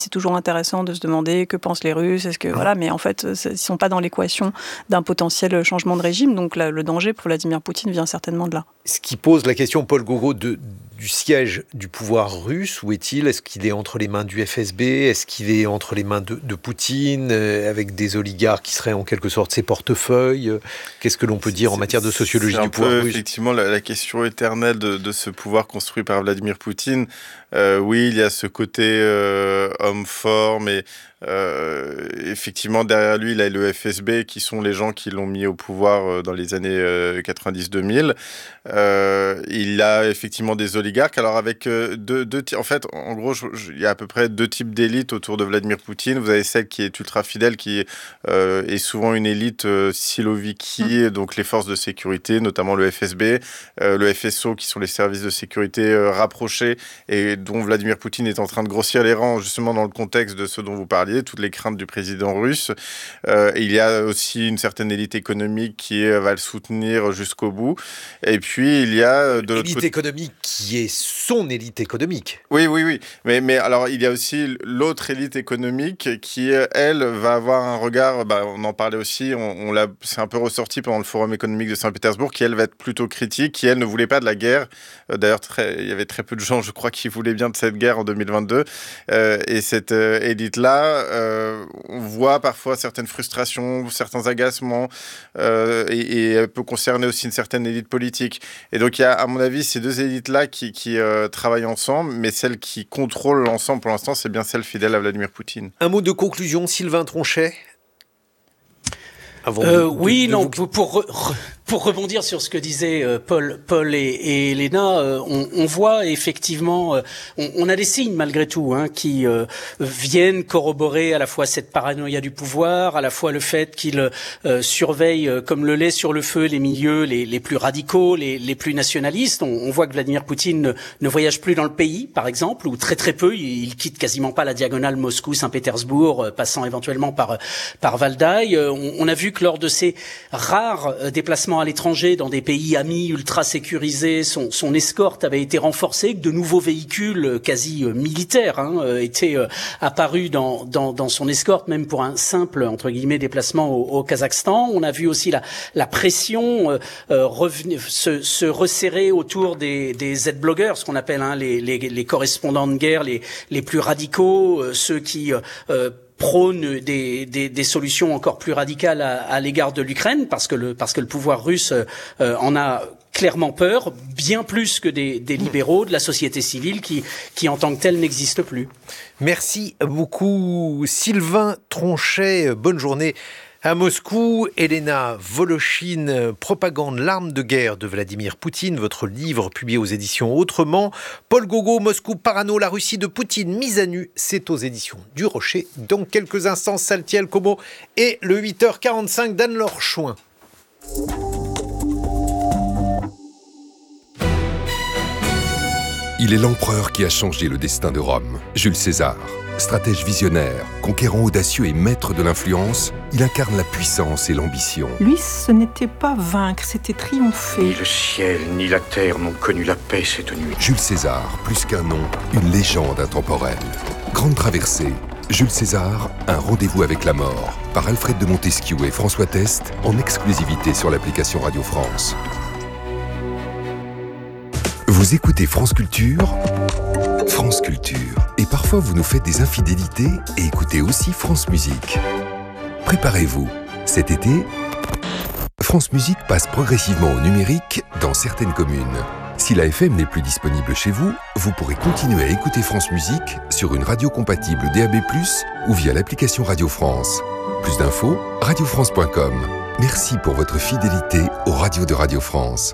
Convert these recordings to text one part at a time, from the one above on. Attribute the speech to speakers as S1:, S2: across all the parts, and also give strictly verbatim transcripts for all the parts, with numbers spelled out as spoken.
S1: C'est toujours intéressant de se demander que pensent les Russes, est-ce que voilà, mais en fait, ils ne sont pas dans l'équation d'un potentiel changement de régime. Donc là, le danger pour Vladimir Poutine vient certainement de là.
S2: Ce qui pose la question, Paul Gogo, de, du siège du pouvoir russe, où est-il ? Est-ce qu'il est entre les mains du F S B ? Est-ce qu'il est entre les mains de, de Poutine, euh, avec des oligarques qui seraient en quelque sorte ses portefeuilles ? Qu'est-ce que l'on peut dire en matière de sociologie du pouvoir
S3: peu,
S2: russe ?
S3: Effectivement, la, la question éternelle de, de ce pouvoir construit par Vladimir Poutine. Euh, oui, il y a ce côté euh, homme fort, mais euh, effectivement, derrière lui, il a le F S B, qui sont les gens qui l'ont mis au pouvoir euh, dans les années euh, quatre-vingt-dix deux mille. Euh, il a effectivement des oligarques. Alors, avec euh, deux, deux... En fait, en gros, je, je, il y a à peu près deux types d'élites autour de Vladimir Poutine. Vous avez celle qui est ultra fidèle, qui euh, est souvent une élite euh, siloviki, mmh. donc les forces de sécurité, notamment le F S B, euh, le F S O, qui sont les services de sécurité euh, rapprochés, et dont Vladimir Poutine est en train de grossir les rangs, justement dans le contexte de ce dont vous parliez, toutes les craintes du président russe. Euh, il y a aussi une certaine élite économique qui euh, va le soutenir jusqu'au bout. Et puis, il y a... de
S2: l'élite côté... économique qui est son élite économique.
S3: Oui, oui, oui. Mais, mais alors, il y a aussi l'autre élite économique qui, elle, va avoir un regard... Bah, on en parlait aussi, on, on l'a, c'est un peu ressorti pendant le Forum économique de Saint-Pétersbourg, qui, elle, va être plutôt critique, qui, elle, ne voulait pas de la guerre. Euh, d'ailleurs, très, il y avait très peu de gens, je crois, qui voulaient bien de cette guerre en deux mille vingt-deux. Euh, et cette euh, élite-là, euh, on voit parfois certaines frustrations, certains agacements, euh, et, et elle peut concerner aussi une certaine élite politique. Et donc, il y a, à mon avis, ces deux élites-là qui, qui euh, travaillent ensemble, mais celle qui contrôle l'ensemble pour l'instant, c'est bien celle fidèle à Vladimir Poutine.
S2: Un mot de conclusion, Sylvain Tronchet ?
S4: Avant euh, de, oui, de, de non, vous... pour, pour, re, pour rebondir sur ce que disaient euh, Paul, Paul et, et Elena, euh, on, on voit effectivement, euh, on, on a des signes malgré tout hein, qui euh, viennent corroborer à la fois cette paranoïa du pouvoir, à la fois le fait qu'il euh, surveille euh, comme le lait sur le feu les milieux les, les plus radicaux, les, les plus nationalistes. On, on voit que Vladimir Poutine ne, ne voyage plus dans le pays, par exemple, ou très très peu. Il, il quitte quasiment pas la diagonale Moscou-Saint-Pétersbourg, euh, passant éventuellement par par Valdaï. Euh, on, on a vu que lors de ces rares euh, déplacements à l'étranger dans des pays amis ultra sécurisés, son, son escorte avait été renforcée, que de nouveaux véhicules euh, quasi euh, militaires hein, euh, étaient euh, apparus dans, dans, dans son escorte, même pour un simple entre guillemets déplacement au, au Kazakhstan. On a vu aussi la, la pression euh, euh, revenir, se, se resserrer autour des, des Z-blogueurs, ce qu'on appelle hein, les, les, les correspondants de guerre, les, les plus radicaux, euh, ceux qui euh, prône des, des, des solutions encore plus radicales à, à l'égard de l'Ukraine, parce que le, parce que le pouvoir russe euh, en a clairement peur, bien plus que des, des libéraux, de la société civile qui, qui en tant que telle n'existe plus.
S2: Merci beaucoup Sylvain Tronchet, bonne journée. À Moscou, Elena Volochine, Propagande, l'arme de guerre de Vladimir Poutine, votre livre publié aux éditions Autrement. Paul Gogo, Moscou, Parano, la Russie de Poutine, mise à nu, c'est aux éditions du Rocher. Dans quelques instants, Saltiel Como et le huit heures quarante-cinq d'Anne-Laure Chouin.
S5: Il est l'empereur qui a changé le destin de Rome, Jules César. Stratège visionnaire, conquérant audacieux et maître de l'influence, il incarne la puissance et l'ambition.
S6: Lui, ce n'était pas vaincre, c'était triompher.
S7: Ni le ciel, ni la terre n'ont connu la paix cette nuit.
S5: Jules César, plus qu'un nom, une légende intemporelle. Grande traversée, Jules César, un rendez-vous avec la mort. Par Alfred de Montesquieu et François Test, en exclusivité sur l'application Radio France. Vous écoutez France Culture, France Culture. Et parfois vous nous faites des infidélités et écoutez aussi France Musique. Préparez-vous, cet été, France Musique passe progressivement au numérique dans certaines communes. Si la F M n'est plus disponible chez vous, vous pourrez continuer à écouter France Musique sur une radio compatible D A B plus, ou via l'application Radio France. Plus d'infos, radio france point com. Merci pour votre fidélité aux radios de Radio France.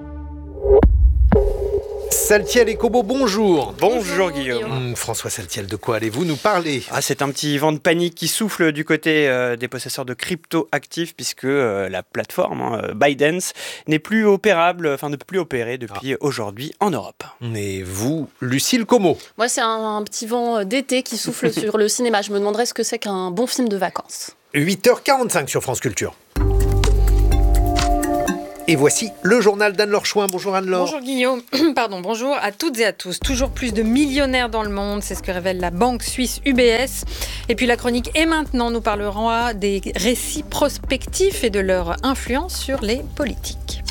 S2: Saltiel et Kobo, bonjour.
S8: Bonjour Guillaume.
S2: Hum, François Saltiel, de quoi allez-vous nous parler ?
S8: Ah, c'est un petit vent de panique qui souffle du côté euh, des possesseurs de crypto-actifs, puisque euh, la plateforme hein, Binance n'est plus opérable, enfin ne peut plus opérer depuis ah. aujourd'hui en Europe.
S2: Et vous, Lucille Como ?
S9: Moi, c'est un, un petit vent d'été qui souffle sur le cinéma. Je me demanderais ce que c'est qu'un bon film de vacances.
S2: huit heures quarante-cinq sur France Culture. Et voici le journal d'Anne-Laure Chouin. Bonjour Anne-Laure.
S10: Bonjour Guillaume, pardon, bonjour à toutes et à tous. Toujours plus de millionnaires dans le monde, c'est ce que révèle la banque suisse U B S. Et puis la chronique Et maintenant, nous parlerons des récits prospectifs et de leur influence sur les politiques.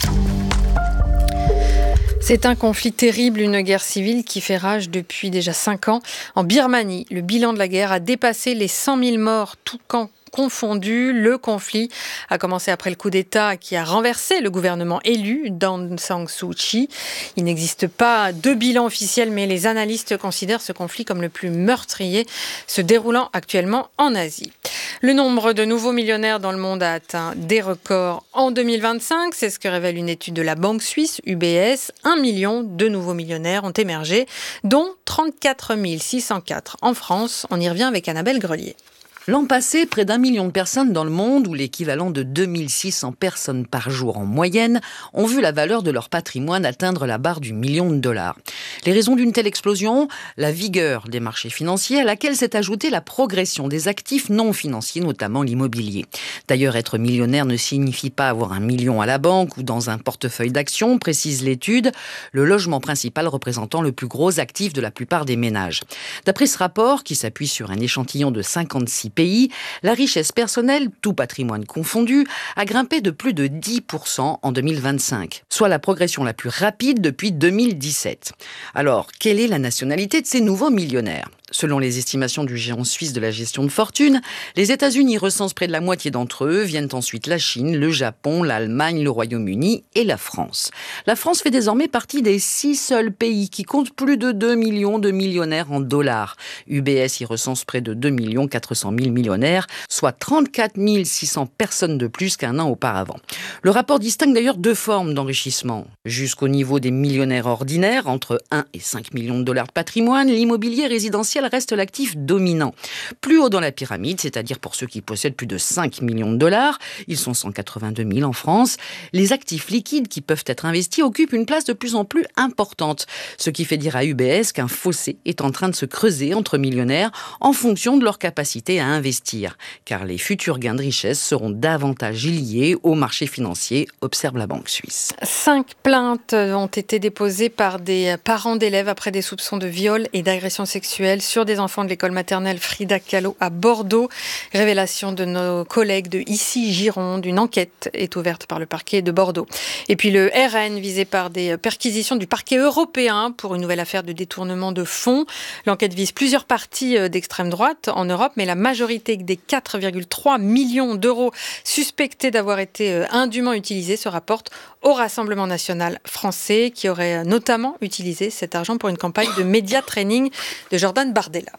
S10: C'est un conflit terrible, une guerre civile qui fait rage depuis déjà cinq ans. En Birmanie, le bilan de la guerre a dépassé les cent mille morts, tout camp confondu. Le conflit a commencé après le coup d'État qui a renversé le gouvernement élu d'Aung San Suu Kyi. Il n'existe pas de bilan officiel, mais les analystes considèrent ce conflit comme le plus meurtrier se déroulant actuellement en Asie. Le nombre de nouveaux millionnaires dans le monde a atteint des records en deux mille vingt-cinq. C'est ce que révèle une étude de la banque suisse U B S. Un million de nouveaux millionnaires ont émergé, dont trente-quatre mille six cent quatre en France. On y revient avec Annabelle Grelier.
S11: L'an passé, près d'un million de personnes dans le monde, ou l'équivalent de deux mille six cents personnes par jour en moyenne, ont vu la valeur de leur patrimoine atteindre la barre du million de dollars. Les raisons d'une telle explosion ? La vigueur des marchés financiers, à laquelle s'est ajoutée la progression des actifs non financiers, notamment l'immobilier. D'ailleurs, être millionnaire ne signifie pas avoir un million à la banque ou dans un portefeuille d'actions, précise l'étude, le logement principal représentant le plus gros actif de la plupart des ménages. D'après ce rapport, qui s'appuie sur un échantillon de cinquante-six pays, la richesse personnelle, tout patrimoine confondu, a grimpé de plus de dix pour cent en deux mille vingt-cinq, soit la progression la plus rapide depuis deux mille dix-sept. Alors, quelle est la nationalité de ces nouveaux millionnaires ? Selon les estimations du géant suisse de la gestion de fortune, les États-Unis recensent près de la moitié d'entre eux, viennent ensuite la Chine, le Japon, l'Allemagne, le Royaume-Uni et la France. La France fait désormais partie des six seuls pays qui comptent plus de deux millions de millionnaires en dollars. U B S y recense près de deux millions quatre cent mille millionnaires, soit trente-quatre mille six cents personnes de plus qu'un an auparavant. Le rapport distingue d'ailleurs deux formes d'enrichissement. Jusqu'au niveau des millionnaires ordinaires, entre un et cinq millions de dollars de patrimoine, l'immobilier résidentiel reste l'actif dominant. Plus haut dans la pyramide, c'est-à-dire pour ceux qui possèdent plus de cinq millions de dollars, ils sont cent quatre-vingt-deux mille en France, les actifs liquides qui peuvent être investis occupent une place de plus en plus importante. Ce qui fait dire à U B S qu'un fossé est en train de se creuser entre millionnaires en fonction de leur capacité à investir. Car les futurs gains de richesse seront davantage liés au marché financier, observe la banque suisse.
S10: Cinq plaintes ont été déposées par des parents d'élèves après des soupçons de viol et d'agression sexuelle sur des enfants de l'école maternelle Frida Kahlo à Bordeaux. Révélation de nos collègues de Ici Gironde. Une enquête est ouverte par le parquet de Bordeaux. Et puis le R N visé par des perquisitions du parquet européen pour une nouvelle affaire de détournement de fonds. L'enquête vise plusieurs partis d'extrême droite en Europe, mais la majorité des quatre virgule trois millions d'euros suspectés d'avoir été indûment utilisés se rapporte au Rassemblement national français qui aurait notamment utilisé cet argent pour une campagne de média training de Jordan Bardella.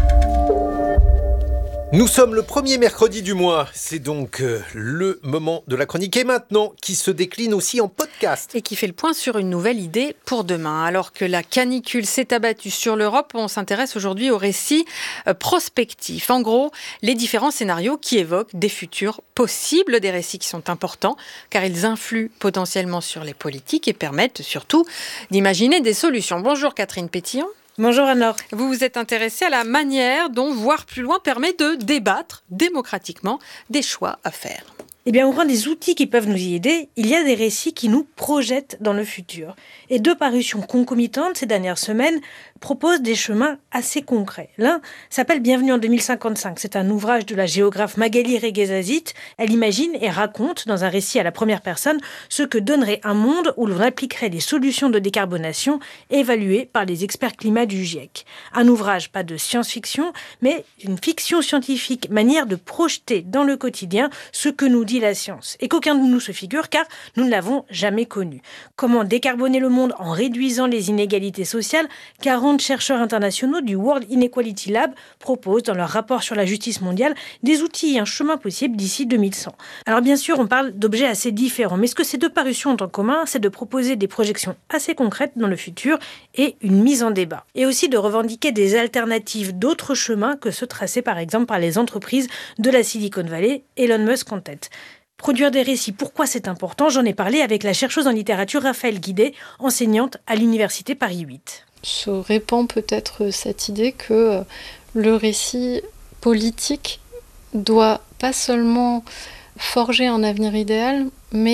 S2: Nous sommes le premier mercredi du mois, c'est donc euh, le moment de la chronique Et maintenant qui se décline aussi en podcast.
S10: Et qui fait le point sur une nouvelle idée pour demain. Alors que la canicule s'est abattue sur l'Europe, on s'intéresse aujourd'hui aux récits euh, prospectifs. En gros, les différents scénarios qui évoquent des futurs possibles, des récits qui sont importants car ils influent potentiellement sur les politiques et permettent surtout d'imaginer des solutions. Bonjour Catherine Pétillon.
S12: Bonjour Anne-Laure.
S10: Vous vous êtes intéressée à la manière dont voir plus loin permet de débattre démocratiquement des choix à faire.
S12: Eh bien, au rang des outils qui peuvent nous y aider, il y a des récits qui nous projettent dans le futur. Et deux parutions concomitantes ces dernières semaines proposent des chemins assez concrets. L'un s'appelle Bienvenue en deux mille cinquante-cinq. C'est un ouvrage de la géographe Magali Reguezazit. Elle imagine et raconte dans un récit à la première personne ce que donnerait un monde où l'on appliquerait des solutions de décarbonation évaluées par les experts climat du GIEC. Un ouvrage pas de science-fiction, mais une fiction scientifique, manière de projeter dans le quotidien ce que nous dit la science. Et qu'aucun de nous se figure car nous ne l'avons jamais connu. Comment décarboner le monde en réduisant les inégalités sociales ? quarante chercheurs internationaux du World Inequality Lab proposent dans leur rapport sur la justice mondiale des outils et un chemin possible d'ici deux mille cent. Alors bien sûr, on parle d'objets assez différents, mais ce que ces deux parutions ont en commun, c'est de proposer des projections assez concrètes dans le futur et une mise en débat. Et aussi de revendiquer des alternatives, d'autres chemins que ceux tracés par exemple par les entreprises de la Silicon Valley, Elon Musk en tête. Produire des récits, pourquoi c'est important ? J'en ai parlé avec la chercheuse en littérature Raphaëlle Guidet, enseignante à l'université Paris huit.
S13: Se répand peut-être cette idée que le récit politique doit pas seulement forger un avenir idéal, mais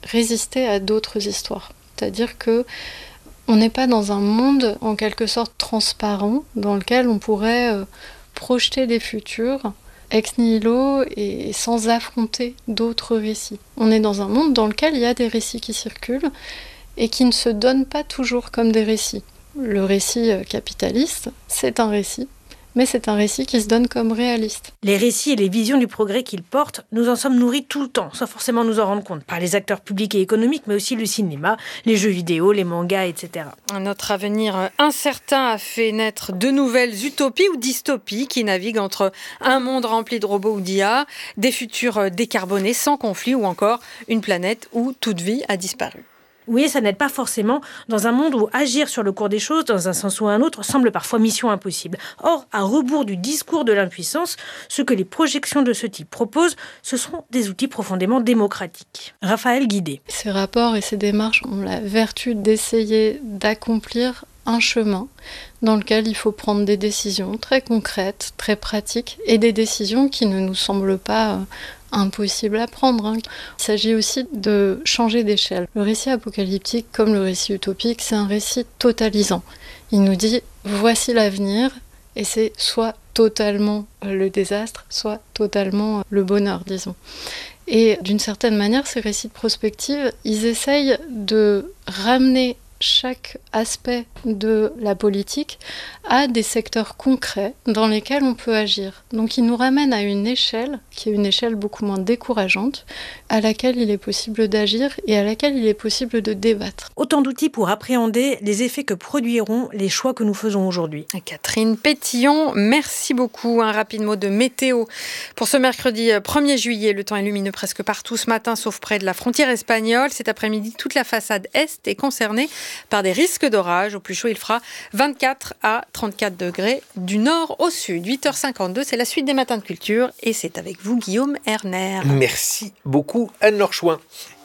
S13: résister à d'autres histoires. C'est-à-dire que on n'est pas dans un monde en quelque sorte transparent dans lequel on pourrait euh, projeter les futurs ex nihilo et sans affronter d'autres récits. On est dans un monde dans lequel il y a des récits qui circulent et qui ne se donnent pas toujours comme des récits. Le récit capitaliste, c'est un récit, mais c'est un récit qui se donne comme réaliste.
S12: Les récits et les visions du progrès qu'ils portent, nous en sommes nourris tout le temps, sans forcément nous en rendre compte, par les acteurs publics et économiques, mais aussi le cinéma, les jeux vidéo, les mangas, et cetera.
S10: Notre avenir incertain a fait naître de nouvelles utopies ou dystopies qui naviguent entre un monde rempli de robots ou d'I A, des futurs décarbonés sans conflit ou encore une planète où toute vie a disparu.
S12: Oui, ça n'aide pas forcément dans un monde où agir sur le cours des choses, dans un sens ou un autre, semble parfois mission impossible. Or, à rebours du discours de l'impuissance, ce que les projections de ce type proposent, ce sont des outils profondément démocratiques. Raphaël Guidé.
S13: Ces rapports et ces démarches ont la vertu d'essayer d'accomplir un chemin dans lequel il faut prendre des décisions très concrètes, très pratiques, et des décisions qui ne nous semblent pas impossible à prendre. Hein. Il s'agit aussi de changer d'échelle. Le récit apocalyptique, comme le récit utopique, c'est un récit totalisant. Il nous dit, voici l'avenir, et c'est soit totalement le désastre, soit totalement le bonheur, disons. Et d'une certaine manière, ces récits de prospective, ils essayent de ramener chaque aspect de la politique à des secteurs concrets dans lesquels on peut agir. Donc il nous ramène à une échelle qui est une échelle beaucoup moins décourageante, à laquelle il est possible d'agir et à laquelle il est possible de débattre.
S12: Autant d'outils pour appréhender les effets que produiront les choix que nous faisons aujourd'hui.
S10: Catherine Pétillon, merci beaucoup. Un rapide mot de météo. Pour ce mercredi premier juillet, le temps est lumineux presque partout ce matin, sauf près de la frontière espagnole. Cet après-midi, toute la façade est est concernée par des risques d'orage. Au plus chaud, il fera vingt-quatre à trente-quatre degrés du nord au sud. huit heures cinquante-deux, c'est la suite des Matins de Culture et c'est avec vous, Guillaume Erner.
S2: Merci beaucoup, Anne-Laure Chouin.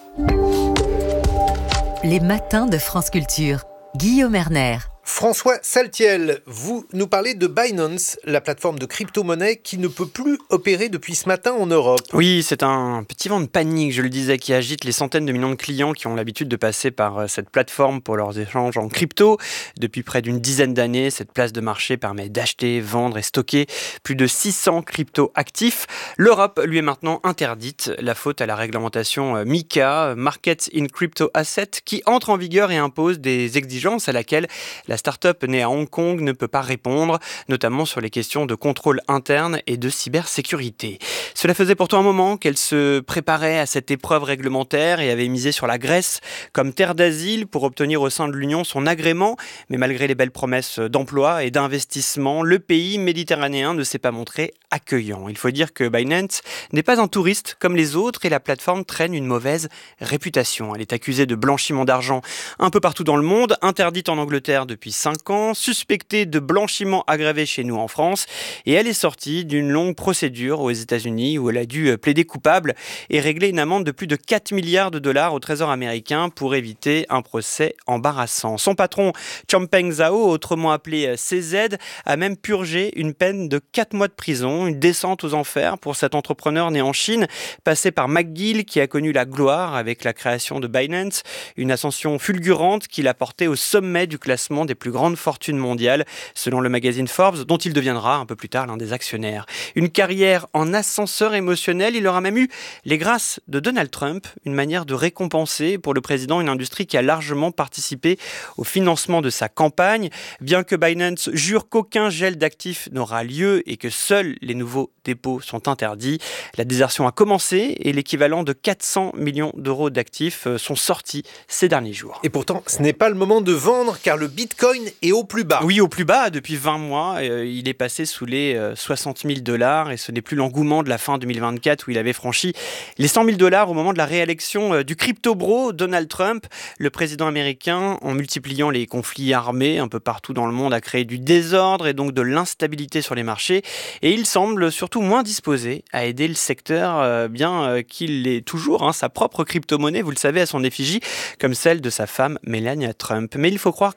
S14: Les Matins de France Culture. Guillaume Erner.
S2: François Saltiel, vous nous parlez de Binance, la plateforme de crypto-monnaie qui ne peut plus opérer depuis ce matin en Europe.
S8: Oui, c'est un petit vent de panique, je le disais, qui agite les centaines de millions de clients qui ont l'habitude de passer par cette plateforme pour leurs échanges en crypto. Depuis près d'une dizaine d'années, cette place de marché permet d'acheter, vendre et stocker plus de six cents crypto-actifs. L'Europe lui est maintenant interdite, la faute à la réglementation MiCA, Market in Crypto Asset, qui entre en vigueur et impose des exigences à laquelle la start-up née à Hong Kong ne peut pas répondre, notamment sur les questions de contrôle interne et de cybersécurité. Cela faisait pourtant un moment qu'elle se préparait à cette épreuve réglementaire et avait misé sur la Grèce comme terre d'asile pour obtenir au sein de l'Union son agrément. Mais malgré les belles promesses d'emploi et d'investissement, le pays méditerranéen ne s'est pas montré accueillant. Il faut dire que Binance n'est pas un touriste comme les autres et la plateforme traîne une mauvaise réputation. Elle est accusée de blanchiment d'argent un peu partout dans le monde, interdite en Angleterre depuis cinq ans, suspectée de blanchiment aggravé chez nous en France, et elle est sortie d'une longue procédure aux États-Unis où elle a dû plaider coupable et régler une amende de plus de quatre milliards de dollars au Trésor américain pour éviter un procès embarrassant. Son patron, Changpeng Zhao, autrement appelé C Z, a même purgé une peine de quatre mois de prison, une descente aux enfers pour cet entrepreneur né en Chine, passé par McGill qui a connu la gloire avec la création de Binance, une ascension fulgurante qui l'a porté au sommet du classement des plus grandes fortunes mondiales, selon le magazine Forbes, dont il deviendra un peu plus tard l'un des actionnaires. Une carrière en ascenseur émotionnel, il aura même eu les grâces de Donald Trump, une manière de récompenser pour le président une industrie qui a largement participé au financement de sa campagne. Bien que Binance jure qu'aucun gel d'actifs n'aura lieu et que seuls les nouveaux dépôts sont interdits, la désertion a commencé et l'équivalent de quatre cents millions d'euros d'actifs sont sortis ces derniers jours.
S2: Et pourtant, ce n'est pas le moment de vendre car le Bitcoin est au plus bas.
S8: Oui, au plus bas depuis vingt mois. Euh, il est passé sous les euh, soixante mille dollars et ce n'est plus l'engouement de la fin deux mille vingt-quatre où il avait franchi les cent mille dollars au moment de la réélection euh, du crypto-bro Donald Trump. Le président américain, en multipliant les conflits armés un peu partout dans le monde, a créé du désordre et donc de l'instabilité sur les marchés. Et il semble surtout moins disposé à aider le secteur, euh, bien euh, qu'il ait toujours hein, sa propre crypto-monnaie, vous le savez, à son effigie, comme celle de sa femme Melania Trump. Mais il faut croire que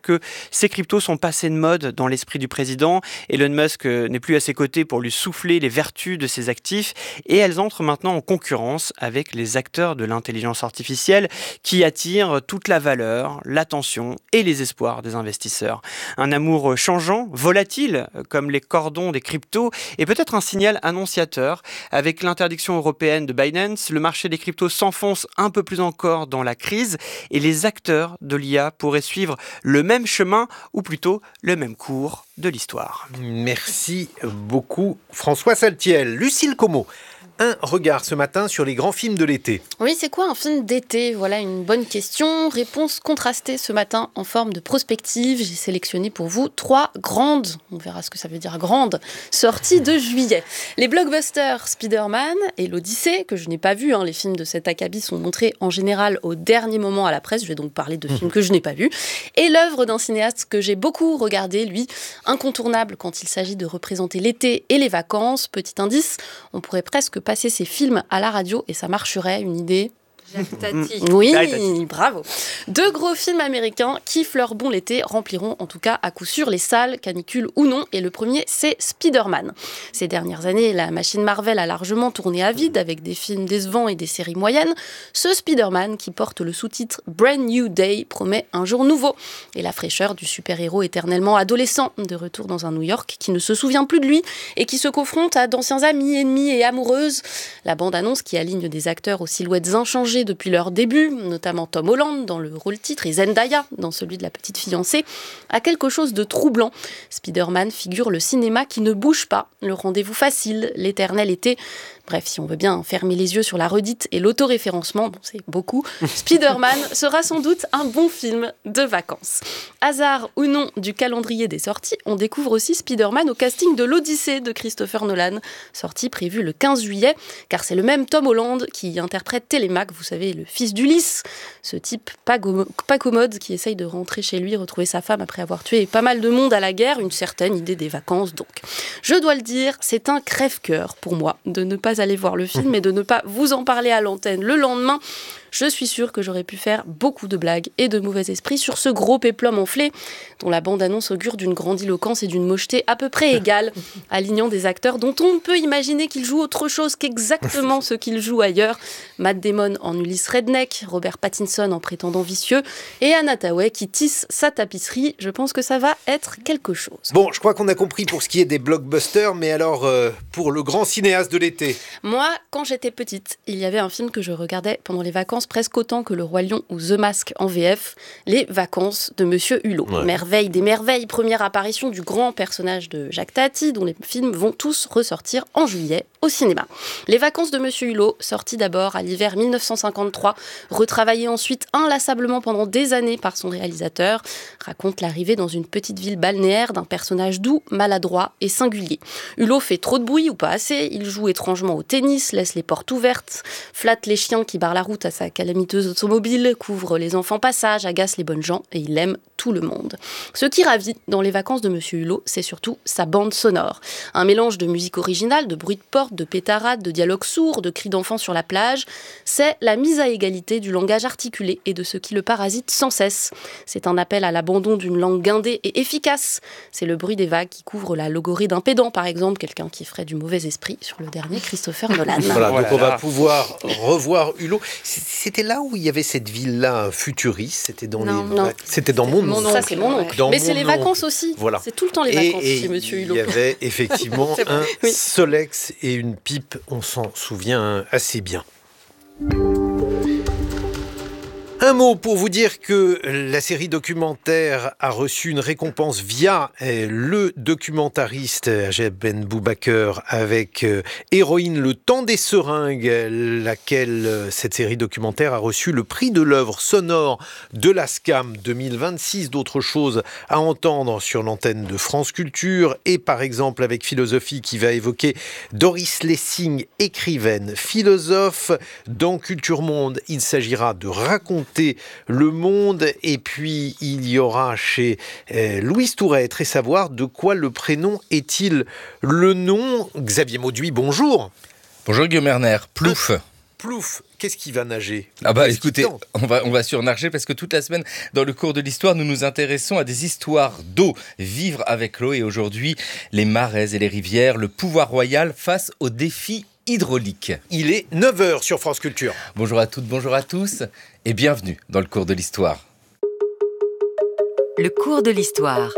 S8: Ces cryptos sont passés de mode dans l'esprit du président. Elon Musk n'est plus à ses côtés pour lui souffler les vertus de ses actifs et elles entrent maintenant en concurrence avec les acteurs de l'intelligence artificielle qui attirent toute la valeur, l'attention et les espoirs des investisseurs. Un amour changeant, volatile, comme les cordons des cryptos, est peut-être un signal annonciateur. Avec l'interdiction européenne de Binance, le marché des cryptos s'enfonce un peu plus encore dans la crise et les acteurs de l'I A pourraient suivre le même chemin ou plutôt le même cours de l'histoire.
S2: Merci beaucoup François Saltiel. Lucille Como, un regard ce matin sur les grands films de l'été.
S9: Oui, c'est quoi un film d'été ? Voilà une bonne question. Réponse contrastée ce matin en forme de prospective. J'ai sélectionné pour vous trois grandes, on verra ce que ça veut dire grandes, sorties de juillet. Les blockbusters Spider-Man et l'Odyssée, que je n'ai pas vu. Hein. Les films de cet acabit sont montrés en général au dernier moment à la presse. Je vais donc parler de films que je n'ai pas vus. Et l'œuvre d'un cinéaste que j'ai beaucoup regardé, lui, incontournable quand il s'agit de représenter l'été et les vacances. Petit indice, on pourrait presque passer ces films à la radio et ça marcherait, une idée.
S10: Jacques Tati.
S9: Oui, bravo. Deux gros films américains qui fleurent bon l'été, rempliront en tout cas à coup sûr les salles, canicule ou non. Et le premier, c'est Spider-Man. Ces dernières années, la machine Marvel a largement tourné à vide avec des films décevants et des séries moyennes. Ce Spider-Man, qui porte le sous-titre Brand New Day, promet un jour nouveau. Et la fraîcheur du super-héros éternellement adolescent, de retour dans un New York qui ne se souvient plus de lui et qui se confronte à d'anciens amis, ennemis et amoureuses. La bande-annonce qui aligne des acteurs aux silhouettes inchangées depuis leur début, notamment Tom Holland dans le rôle titre et Zendaya dans celui de la petite fiancée, a quelque chose de troublant. Spider-Man figure le cinéma qui ne bouge pas, le rendez-vous facile, l'éternel été. Bref, si on veut bien fermer les yeux sur la redite et l'autoréférencement, bon, c'est beaucoup, Spider-Man sera sans doute un bon film de vacances. Hasard ou non du calendrier des sorties, on découvre aussi Spider-Man au casting de l'Odyssée de Christopher Nolan, sortie prévue le quinze juillet, car c'est le même Tom Holland qui interprète Télémaque, vous savez, le fils d'Ulysse, ce type pas, go- pas commode qui essaye de rentrer chez lui, retrouver sa femme après avoir tué pas mal de monde à la guerre, une certaine idée des vacances donc. Je dois le dire, c'est un crève-cœur pour moi de ne pas aller voir le film et de ne pas vous en parler à l'antenne le lendemain. Je suis sûre que j'aurais pu faire beaucoup de blagues et de mauvais esprits sur ce gros péplum enflé, dont la bande-annonce augure d'une grandiloquence et d'une mocheté à peu près égales, alignant des acteurs dont on peut imaginer qu'ils jouent autre chose qu'exactement ce qu'ils jouent ailleurs. Matt Damon en Ulysse Redneck, Robert Pattinson en prétendant vicieux, et Anna Thaouet qui tisse sa tapisserie. Je pense que ça va être quelque chose.
S2: Bon, je crois qu'on a compris pour ce qui est des blockbusters, mais alors euh, pour le grand cinéaste de l'été.
S9: Moi, quand j'étais petite, il y avait un film que je regardais pendant les vacances presque autant que Le Roi Lion ou The Mask en V F, Les Vacances de Monsieur Hulot. Ouais. Merveille des merveilles, première apparition du grand personnage de Jacques Tati, dont les films vont tous ressortir en juillet au cinéma. Les Vacances de Monsieur Hulot, sorti d'abord à l'hiver mille neuf cent cinquante-trois, retravaillé ensuite inlassablement pendant des années par son réalisateur, raconte l'arrivée dans une petite ville balnéaire d'un personnage doux, maladroit et singulier. Hulot fait trop de bruit ou pas assez, il joue étrangement au tennis, laisse les portes ouvertes, flatte les chiens qui barrent la route à sa calamiteuse automobile, couvre les enfants passage, agace les bonnes gens et il aime tout le monde. Ce qui ravit dans Les Vacances de Monsieur Hulot, c'est surtout sa bande sonore. Un mélange de musique originale, de bruit de porte, de pétarades, de dialogues sourds, de cris d'enfants sur la plage. C'est la mise à égalité du langage articulé et de ce qui le parasite sans cesse. C'est un appel à l'abandon d'une langue guindée et efficace. C'est le bruit des vagues qui couvre la logorrhée d'un pédant, par exemple, quelqu'un qui ferait du mauvais esprit sur le dernier Christopher Nolan.
S2: Voilà, donc on va pouvoir revoir Hulot. C'était là où il y avait cette ville-là futuriste, c'était dans,
S9: non,
S2: les...
S9: non.
S2: C'était dans mon oncle.
S9: Ça, c'est mon oncle. Dans Mais mon c'est les vacances aussi.
S2: Voilà.
S9: C'est tout le temps les vacances
S2: et,
S9: chez Monsieur Hulot.
S2: Il y avait effectivement un
S9: oui.
S2: Solex et une pipe, on s'en souvient assez bien. Un mot pour vous dire que la série documentaire a reçu une récompense via le documentariste Ajeb Ben Boubaker avec Héroïne, le temps des seringues, laquelle cette série documentaire a reçu le prix de l'œuvre sonore de la SCAM deux mille vingt-six. D'autres choses à entendre sur l'antenne de France Culture et par exemple avec Philosophie qui va évoquer Doris Lessing, écrivaine, philosophe. Dans Culture Monde, il s'agira de raconter le monde et puis il y aura chez euh, Louise Touret Très savoir de quoi le prénom est-il le nom. Xavier Mauduit, bonjour.
S15: Bonjour Guillaume Erner. Plouf.
S2: Plouf. qu'est-ce qui va nager?
S15: Ah bah écoutez, on va, on va surnager parce que toute la semaine, dans le cours de l'histoire, nous nous intéressons à des histoires d'eau. Vivre avec l'eau et aujourd'hui, les marais et les rivières, le pouvoir royal face aux défis hydrauliques.
S2: Il est neuf heures sur France Culture.
S15: Bonjour à toutes, bonjour à tous et bienvenue dans le cours de l'histoire.
S14: Le cours de l'histoire.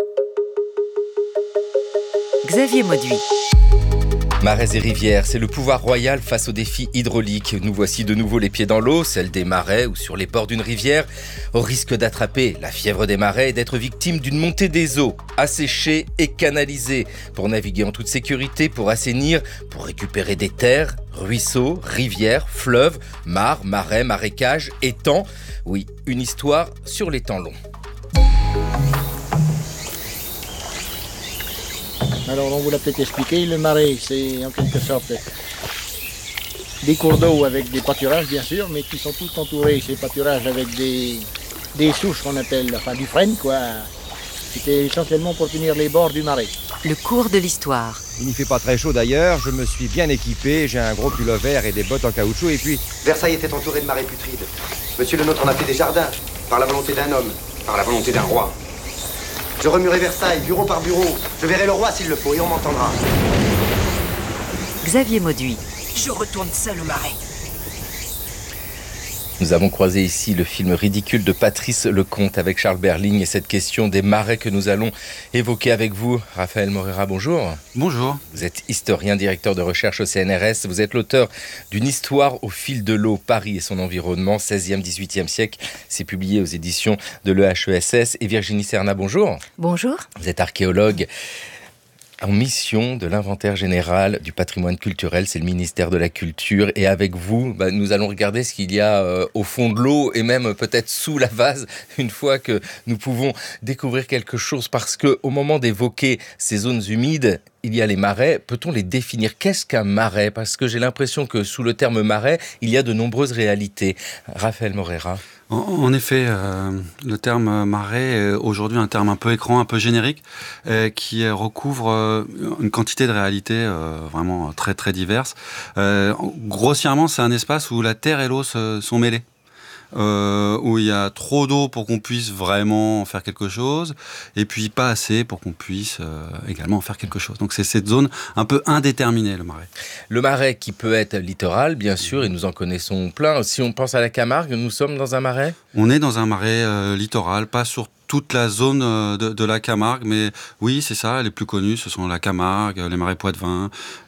S14: Xavier Mauduit.
S15: Marais et rivières, c'est le pouvoir royal face aux défis hydrauliques. Nous voici de nouveau les pieds dans l'eau, celle des marais ou sur les bords d'une rivière, au risque d'attraper la fièvre des marais et d'être victime d'une montée des eaux, asséchées et canalisées, pour naviguer en toute sécurité, pour assainir, pour récupérer des terres, ruisseaux, rivières, fleuves, mares, marais, marécages, étangs. Oui, une histoire sur les temps longs.
S16: Alors, on vous l'a peut-être expliqué, le marais, c'est en quelque sorte des cours d'eau avec des pâturages, bien sûr, mais qui sont tous entourés, ces pâturages, avec des, des souches qu'on appelle, enfin du frêne, quoi. C'était essentiellement pour tenir les bords du marais.
S14: Le cours de l'histoire.
S17: Il n'y fait pas très chaud d'ailleurs, je me suis bien équipé, j'ai un gros pull-over et des bottes en caoutchouc et puis...
S18: Versailles était entouré de marais putrides. Monsieur le nôtre en a fait des jardins, par la volonté d'un homme, par la volonté d'un roi. Je remuerai Versailles, bureau par bureau. Je verrai le roi s'il le faut et on m'entendra.
S14: Xavier Mauduit.
S19: Je retourne seul au marais.
S15: Nous avons croisé ici le film ridicule de Patrice Lecomte avec Charles Berling et cette question des marais que nous allons évoquer avec vous. Raphaël Moreira, bonjour.
S20: Bonjour.
S15: Vous êtes historien, directeur de recherche au C N R S. Vous êtes l'auteur d'une histoire au fil de l'eau, Paris et son environnement, seizième dix-huitième siècle. C'est publié aux éditions de l'E H E S S. Et Virginie Serna, bonjour.
S21: Bonjour.
S15: Vous êtes archéologue en mission de l'inventaire général du patrimoine culturel, c'est le ministère de la Culture. Et avec vous, bah, nous allons regarder ce qu'il y a euh, au fond de l'eau et même peut-être sous la vase, une fois que nous pouvons découvrir quelque chose. Parce qu'au moment d'évoquer ces zones humides, il y a les marais. Peut-on les définir? Qu'est-ce qu'un marais? Parce que j'ai l'impression que sous le terme marais, il y a de nombreuses réalités. Raphaël Moreira.
S20: En, en effet, euh, le terme marais est aujourd'hui un terme un peu écran, un peu générique, euh, qui recouvre euh, une quantité de réalités euh, vraiment très très diverses. Euh, grossièrement, c'est un espace où la terre et l'eau se, sont mêlés. Euh, où il y a trop d'eau pour qu'on puisse vraiment en faire quelque chose, et puis pas assez pour qu'on puisse euh, également en faire quelque chose. Donc c'est cette zone un peu indéterminée, le marais.
S15: Le marais qui peut être littoral, bien sûr, et nous en connaissons plein. Si on pense à la Camargue, nous sommes dans un marais ?
S20: On est dans un marais euh, littoral, pas sur toute la zone de, de la Camargue, mais oui, c'est ça, les plus connus, ce sont la Camargue, les marais Poitevin,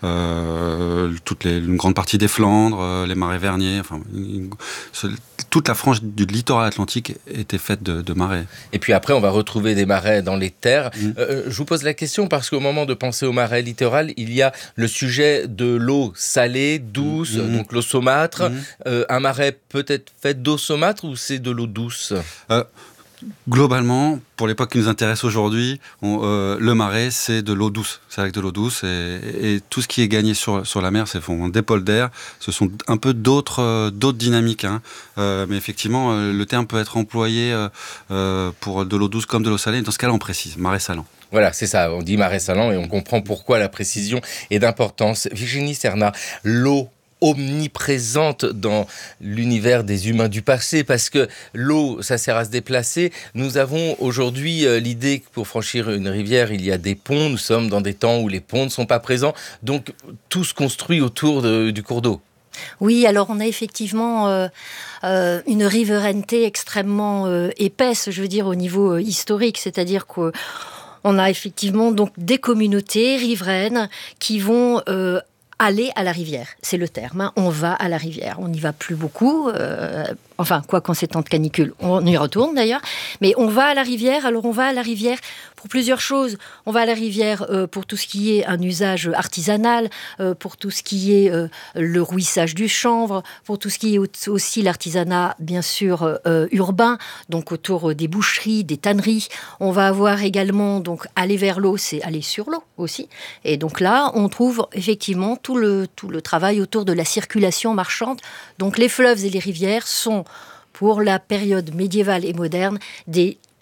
S20: euh, toute les, une grande partie des Flandres, euh, les marais Verniers, enfin, une, ce, toute la frange du littoral atlantique était faite de, de marais.
S15: Et puis après, on va retrouver des marais dans les terres. Mmh. Euh, je vous pose la question parce qu'au moment de penser au marais littoral, il y a le sujet de l'eau salée, douce, mmh. donc l'eau saumâtre. Mmh. Euh, un marais peut être fait d'eau saumâtre ou c'est de l'eau douce ?
S20: euh, Globalement, pour l'époque qui nous intéresse aujourd'hui, on, euh, le marais, c'est de l'eau douce. C'est avec de l'eau douce et, et tout ce qui est gagné sur, sur la mer, c'est des pôles d'air. Ce sont un peu d'autres, euh, d'autres dynamiques. Hein. Euh, mais effectivement, euh, le terme peut être employé euh, euh, pour de l'eau douce comme de l'eau salée. Dans ce cas-là, on précise, marais salant.
S15: Voilà, c'est ça. On dit marais salant et on comprend pourquoi la précision est d'importance. Virginie Serna, l'eau omniprésente dans l'univers des humains du passé, parce que l'eau, ça sert à se déplacer. Nous avons aujourd'hui euh, l'idée que pour franchir une rivière, il y a des ponts. Nous sommes dans des temps où les ponts ne sont pas présents. Donc, tout se construit autour de, du cours d'eau.
S21: Oui, alors on a effectivement euh, euh, une riverainité extrêmement euh, épaisse, je veux dire, au niveau euh, historique. C'est-à-dire que on a effectivement donc des communautés riveraines qui vont euh, aller à la rivière, c'est le terme. Hein. On va à la rivière. On n'y va plus beaucoup. Euh, enfin, quoi qu'en ces temps de canicule, on y retourne d'ailleurs. Mais on va à la rivière. Alors, on va à la rivière pour plusieurs choses. On va à la rivière euh, pour tout ce qui est un usage artisanal, euh, pour tout ce qui est euh, le rouissage du chanvre, pour tout ce qui est aussi l'artisanat, bien sûr, euh, urbain, donc autour des boucheries, des tanneries. On va avoir également, donc, aller vers l'eau, c'est aller sur l'eau aussi. Et donc là, on trouve effectivement tout le, tout le travail autour de la circulation marchande. Donc les fleuves et les rivières sont, pour la période médiévale et moderne, des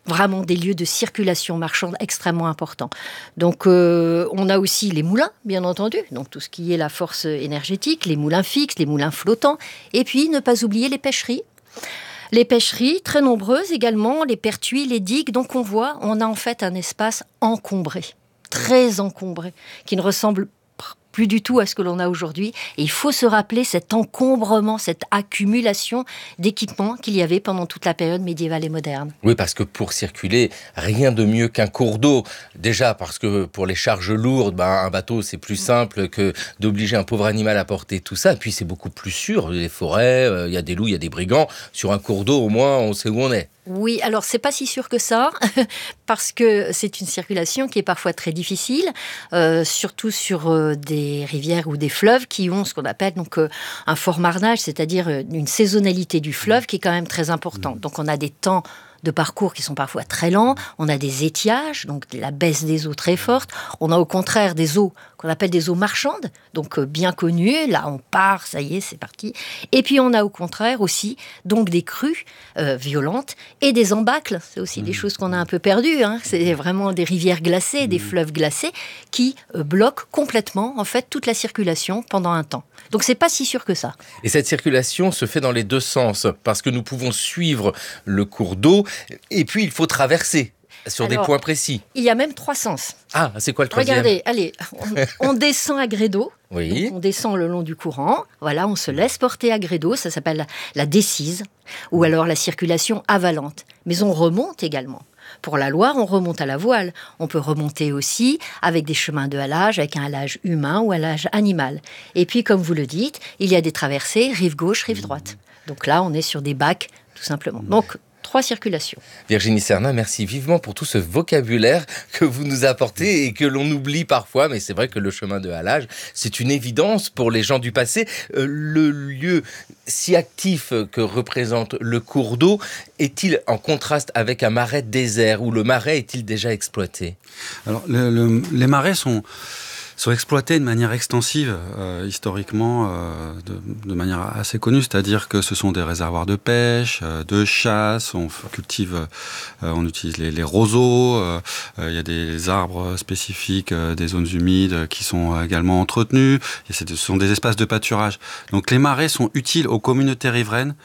S21: vraiment des lieux de circulation marchande extrêmement importants. Donc, euh, on a aussi les moulins, bien entendu, donc tout ce qui est la force énergétique, les moulins fixes, les moulins flottants, et puis ne pas oublier les pêcheries. Les pêcheries, très nombreuses également, les pertuis, les digues. Donc, on voit, on a en fait un espace encombré, très encombré, qui ne ressemble plus du tout à ce que l'on a aujourd'hui. Et il faut se rappeler cet encombrement, cette accumulation d'équipements qu'il y avait pendant toute la période médiévale et moderne.
S15: Oui, parce que pour circuler, rien de mieux qu'un cours d'eau. Déjà, parce que pour les charges lourdes, ben, un bateau, c'est plus simple que d'obliger un pauvre animal à porter tout ça. Et puis, c'est beaucoup plus sûr. Les forêts, il euh, y a des loups, il y a des brigands. Sur un cours d'eau, au moins, on sait où on est.
S21: Oui, alors c'est pas si sûr que ça, parce que c'est une circulation qui est parfois très difficile, euh, surtout sur euh, des rivières ou des fleuves qui ont ce qu'on appelle donc euh, un fort marnage, c'est-à-dire une saisonnalité du fleuve qui est quand même très importante. Donc on a des temps de parcours qui sont parfois très lents, on a des étiages, donc la baisse des eaux très forte, on a au contraire des eaux qu'on appelle des eaux marchandes, donc euh, bien connues, là on part, ça y est, c'est parti. Et puis on a au contraire aussi donc des crues euh, violentes et des embâcles, c'est aussi mmh. des choses qu'on a un peu perdues, hein. C'est vraiment des rivières glacées, mmh. des fleuves glacés qui euh, bloquent complètement en fait toute la circulation pendant un temps. Donc c'est pas si sûr que ça.
S15: Et cette circulation se fait dans les deux sens, parce que nous pouvons suivre le cours d'eau, et puis il faut traverser sur Alors, des points précis.
S21: Il y a même trois sens.
S15: Ah, c'est quoi le troisième ?
S21: Regardez, allez, on, on descend à gré d'eau.
S15: Oui.
S21: Donc on descend le long du courant. Voilà, on se laisse porter à gré d'eau. Ça s'appelle la, la décise, ou alors la circulation avalante. Mais on remonte également. Pour la Loire, on remonte à la voile. On peut remonter aussi avec des chemins de halage, avec un halage humain ou halage animal. Et puis, comme vous le dites, il y a des traversées, rive gauche, rive droite. Donc là, on est sur des bacs, tout simplement. Donc, trois circulations.
S15: Virginie Sernin, merci vivement pour tout ce vocabulaire que vous nous apportez et que l'on oublie parfois, mais c'est vrai que le chemin de halage, c'est une évidence pour les gens du passé. Euh, le lieu si actif que représente le cours d'eau est-il en contraste avec un marais désert, ou le marais est-il déjà exploité ?
S20: Alors, le, le, les marais sont... sont exploités de manière extensive, euh, historiquement, euh, de, de manière assez connue, c'est-à-dire que ce sont des réservoirs de pêche, euh, de chasse, on cultive, euh, on utilise les, les roseaux, euh, euh, il y a des arbres spécifiques, euh, des zones humides qui sont également entretenus, et c'est, ce sont des espaces de pâturage. Donc les marais sont utiles aux communautés riveraines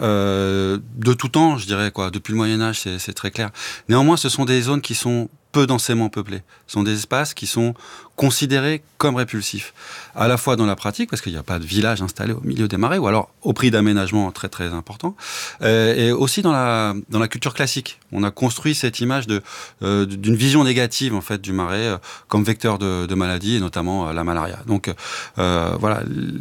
S20: euh, de tout temps, je dirais, quoi. Depuis le Moyen-Âge, c'est, c'est très clair. Néanmoins, ce sont des zones qui sont peu densément peuplés. Ce sont des espaces qui sont considérés comme répulsifs, à la fois dans la pratique, parce qu'il n'y a pas de village installé au milieu des marais, ou alors au prix d'aménagements très très importants, euh, et aussi dans la, dans la culture classique. On a construit cette image de, euh, d'une vision négative en fait, du marais euh, comme vecteur de, de maladies, et notamment euh, la malaria. Donc euh, voilà,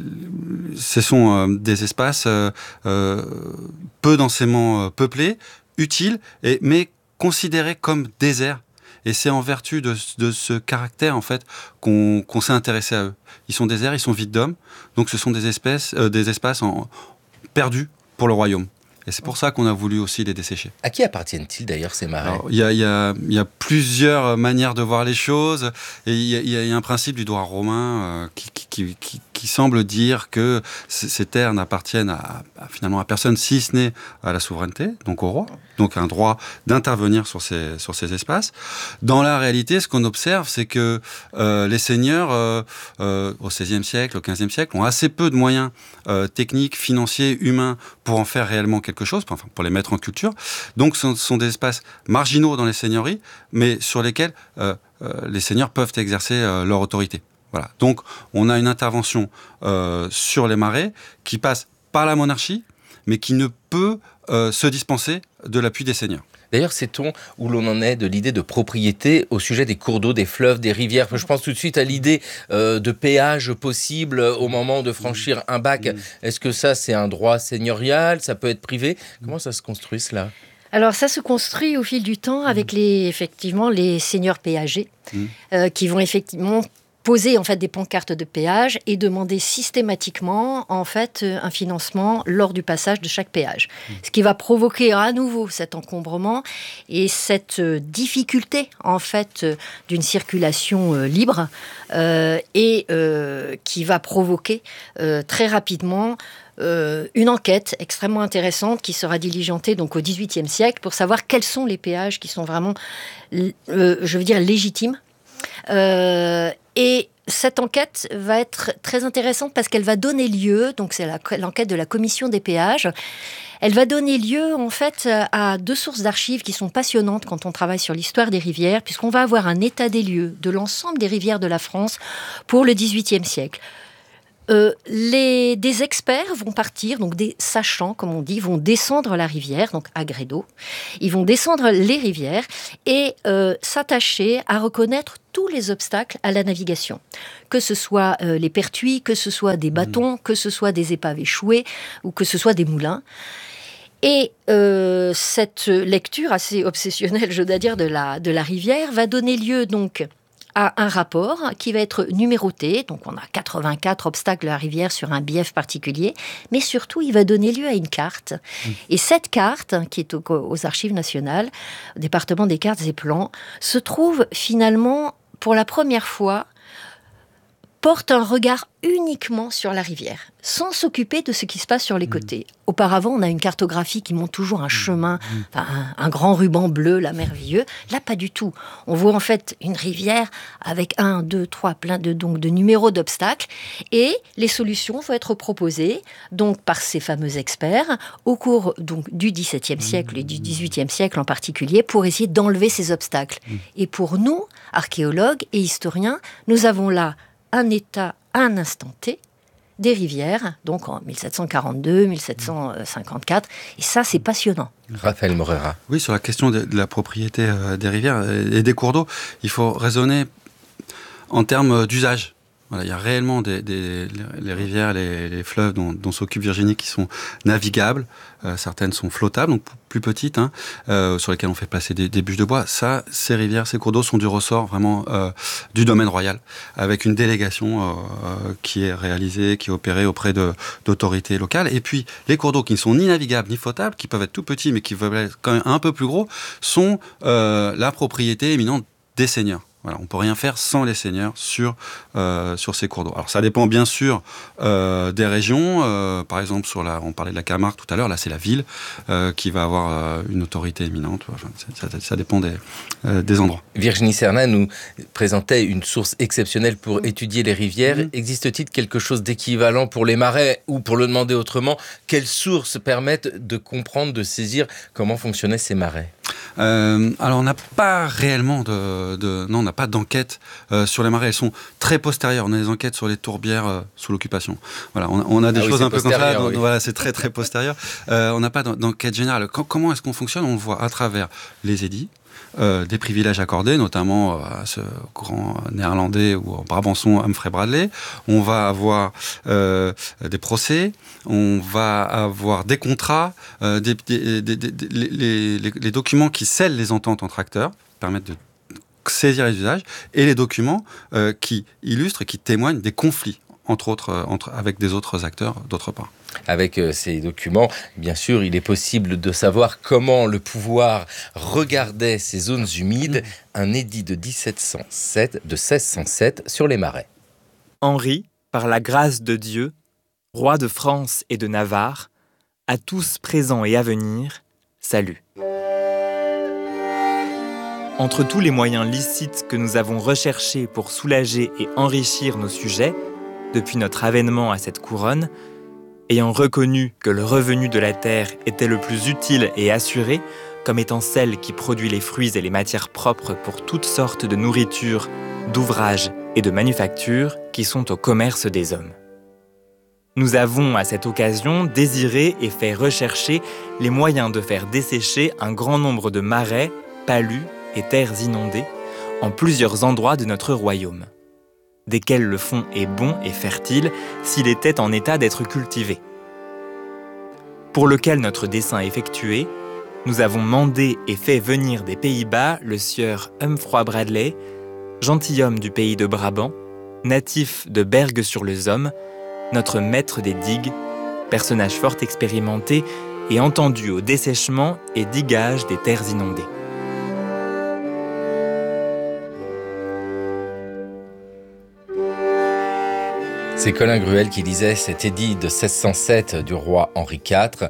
S20: ce sont euh, des espaces euh, euh, peu densément euh, peuplés, utiles, et, mais considérés comme déserts. Et c'est en vertu de, de ce caractère, en fait, qu'on, qu'on s'est intéressé à eux. Ils sont déserts, ils sont vides d'hommes, donc ce sont des espèces, euh, des espaces en, perdus pour le royaume. Et c'est pour ça qu'on a voulu aussi les dessécher.
S15: À qui appartiennent-ils d'ailleurs ces marais ?
S20: Il y a, y, a, y a plusieurs manières de voir les choses. Et il y, y a un principe du droit romain euh, qui, qui, qui, qui semble dire que c- ces terres n'appartiennent à, à, finalement à personne, si ce n'est à la souveraineté, donc au roi. Donc un droit d'intervenir sur ces, sur ces espaces. Dans la réalité, ce qu'on observe, c'est que euh, les seigneurs, euh, euh, au seizième siècle, au quinzième siècle, ont assez peu de moyens euh, techniques, financiers, humains pour en faire réellement quelque chose, enfin, pour les mettre en culture. Donc ce sont des espaces marginaux dans les seigneuries, mais sur lesquels euh, euh, les seigneurs peuvent exercer euh, leur autorité. Voilà. Donc on a une intervention euh, sur les marais qui passe par la monarchie, mais qui ne peut euh, se dispenser de l'appui des seigneurs.
S15: D'ailleurs, sait-on où l'on en est de l'idée de propriété au sujet des cours d'eau, des fleuves, des rivières ? Je pense tout de suite à l'idée euh, de péage possible au moment de franchir un bac. Mmh. Est-ce que ça, c'est un droit seigneurial ? Ça peut être privé ? Comment ça se construit, cela ?
S21: Alors ça se construit au fil du temps avec les, effectivement les seigneurs péagers mmh. euh, qui vont effectivement poser en fait des pancartes de péage et demander systématiquement en fait un financement lors du passage de chaque péage. Mmh. Ce qui va provoquer à nouveau cet encombrement et cette difficulté en fait d'une circulation euh, libre euh, et euh, qui va provoquer euh, très rapidement Euh, une enquête extrêmement intéressante qui sera diligentée donc au dix-huitième siècle pour savoir quels sont les péages qui sont vraiment, euh, je veux dire, légitimes. Euh, et cette enquête va être très intéressante parce qu'elle va donner lieu, donc c'est la, l'enquête de la commission des péages, elle va donner lieu en fait à deux sources d'archives qui sont passionnantes quand on travaille sur l'histoire des rivières, puisqu'on va avoir un état des lieux de l'ensemble des rivières de la France pour le dix-huitième siècle. Euh, les, des experts vont partir, donc des sachants, comme on dit, vont descendre la rivière, donc à gré d'eau. Ils vont descendre les rivières et euh, s'attacher à reconnaître tous les obstacles à la navigation. Que ce soit euh, les pertuis, que ce soit des bâtons, que ce soit des épaves échouées ou que ce soit des moulins. Et euh, cette lecture assez obsessionnelle, je dois dire, de la, de la rivière va donner lieu donc à un rapport qui va être numéroté. Donc, on a quatre-vingt-quatre obstacles de la rivière sur un bief particulier. Mais surtout, il va donner lieu à une carte. Mmh. Et cette carte, qui est au, aux Archives nationales, au département des cartes et plans, se trouve finalement, pour la première fois, porte un regard uniquement sur la rivière, sans s'occuper de ce qui se passe sur les mmh. côtés. Auparavant, on a une cartographie qui montre toujours un chemin, mmh. enfin, un, un grand ruban bleu, là, merveilleux. Là, pas du tout. On voit en fait une rivière avec un, deux, trois, plein de, donc, de numéros d'obstacles. Et les solutions vont être proposées donc, par ces fameux experts au cours donc, du dix-septième siècle et du dix-huitième siècle en particulier pour essayer d'enlever ces obstacles. Mmh. Et pour nous, archéologues et historiens, nous avons là un état à un instant T des rivières, donc en mille sept cent quarante-deux, mille sept cent cinquante-quatre, et ça c'est passionnant.
S15: Raphaël Morera.
S20: Oui, sur la question de, de la propriété euh, des rivières et des cours d'eau, il faut raisonner en termes d'usage. Voilà, il y a réellement des, des les rivières, les, les fleuves dont, dont s'occupe Virginie qui sont navigables. Euh, certaines sont flottables, donc plus petites, hein, euh, sur lesquelles on fait placer des, des bûches de bois. Ça, ces rivières, ces cours d'eau sont du ressort vraiment euh, du domaine royal, avec une délégation euh, qui est réalisée, qui est opérée auprès de, d'autorités locales. Et puis, les cours d'eau qui ne sont ni navigables ni flottables, qui peuvent être tout petits, mais qui peuvent être quand même un peu plus gros, sont euh, la propriété éminente des seigneurs. Voilà, on ne peut rien faire sans les seigneurs sur, euh, sur ces cours d'eau. Alors ça dépend bien sûr euh, des régions. Euh, par exemple, sur la, on parlait de la Camargue tout à l'heure, là c'est la ville euh, qui va avoir euh, une autorité éminente. Enfin, ça, ça dépend des, euh, des endroits.
S15: Virginie Serna nous présentait une source exceptionnelle pour mmh. étudier les rivières. Mmh. Existe-t-il quelque chose d'équivalent pour les marais ou pour le demander autrement, quelles sources permettent de comprendre, de saisir comment fonctionnaient ces marais ?
S20: Euh, alors on n'a pas réellement de, de non on n'a pas d'enquête euh, sur les marais, elles sont très postérieures. On a des enquêtes sur les tourbières euh, sous l'occupation. Voilà, on, on a des ah choses oui, un peu comme ça. Donc, oui. Voilà, c'est très très postérieur. Euh, on n'a pas d'enquête générale. Quand, comment est-ce qu'on fonctionne ? On le voit à travers les édits. Euh, des privilèges accordés, notamment euh, à ce grand néerlandais ou brabançon Humphrey Bradley. On va avoir euh, des procès, on va avoir des contrats, euh, des, des, des, des, des, les, les, les documents qui scellent les ententes entre acteurs, permettent de saisir les usages, et les documents euh, qui illustrent et qui témoignent des conflits entre autres, euh, entre, avec des autres acteurs d'autre part.
S15: Avec euh, ces documents, bien sûr, il est possible de savoir comment le pouvoir regardait ces zones humides. Un édit de dix-sept cent sept, de seize cent sept sur les marais.
S1: Henri, par la grâce de Dieu, roi de France et de Navarre, à tous présents et à venir, salut. Entre tous les moyens licites que nous avons recherchés pour soulager et enrichir nos sujets, depuis notre avènement à cette couronne, ayant reconnu que le revenu de la terre était le plus utile et assuré, comme étant celle qui produit les fruits et les matières propres pour toutes sortes de nourriture, d'ouvrages et de manufactures qui sont au commerce des hommes. Nous avons, à cette occasion, désiré et fait rechercher les moyens de faire dessécher un grand nombre de marais, palus et terres inondées en plusieurs endroits de notre royaume, desquels le fond est bon et fertile s'il était en état d'être cultivé. Pour lequel notre dessein effectué, nous avons mandé et fait venir des Pays-Bas le sieur Humphrey Bradley, gentilhomme du pays de Brabant, natif de Bergue-sur-le-Somme, notre maître des digues, personnage fort expérimenté et entendu au dessèchement et digage des terres inondées.
S15: C'est Colin Gruel qui lisait cet édit de seize cent sept du roi Henri quatre.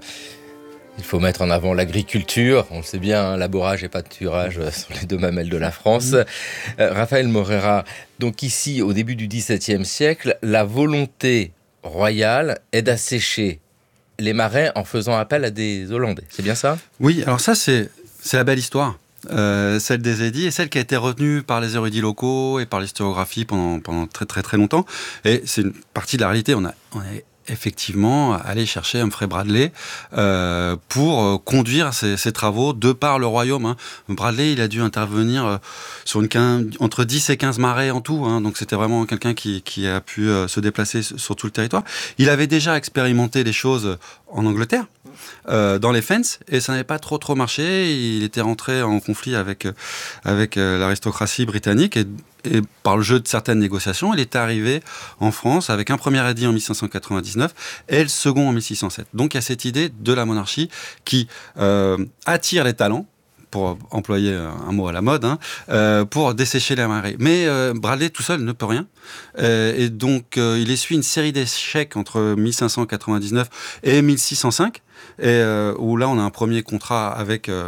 S15: Il faut mettre en avant l'agriculture. On le sait bien, hein, labourage et pâturage sont les deux mamelles de la France. Euh, Raphaël Morera, donc ici, au début du dix-septième siècle, la volonté royale est d'assécher les marais en faisant appel à des Hollandais. C'est bien ça ?
S20: Oui, alors ça, c'est, c'est la belle histoire. Euh, celle des édits et celle qui a été retenue par les érudits locaux et par l'historiographie pendant, pendant très très très longtemps. Et c'est une partie de la réalité. On a, on a effectivement allé chercher Humphrey Bradley euh, pour conduire ces, ces travaux de par le royaume. Hein. Bradley, il a dû intervenir euh, sur une quinze, entre dix et quinze marais en tout. Hein. Donc c'était vraiment quelqu'un qui, qui a pu euh, se déplacer sur tout le territoire. Il avait déjà expérimenté les choses en Angleterre. Euh, dans les Fens, et ça n'avait pas trop trop marché. Il était rentré en conflit avec, avec euh, l'aristocratie britannique et, et par le jeu de certaines négociations, il est arrivé en France avec un premier édit en mille cinq cent quatre-vingt-dix-neuf et le second en mille six cent sept. Donc il y a cette idée de la monarchie qui euh, attire les talents, pour employer un mot à la mode, hein, euh, pour dessécher les marais. Mais euh, Bradley tout seul ne peut rien. Euh, et donc, euh, il essuie une série d'échecs entre mille cinq cent quatre-vingt-dix-neuf et mille six cent cinq, et, euh, où là, on a un premier contrat avec euh,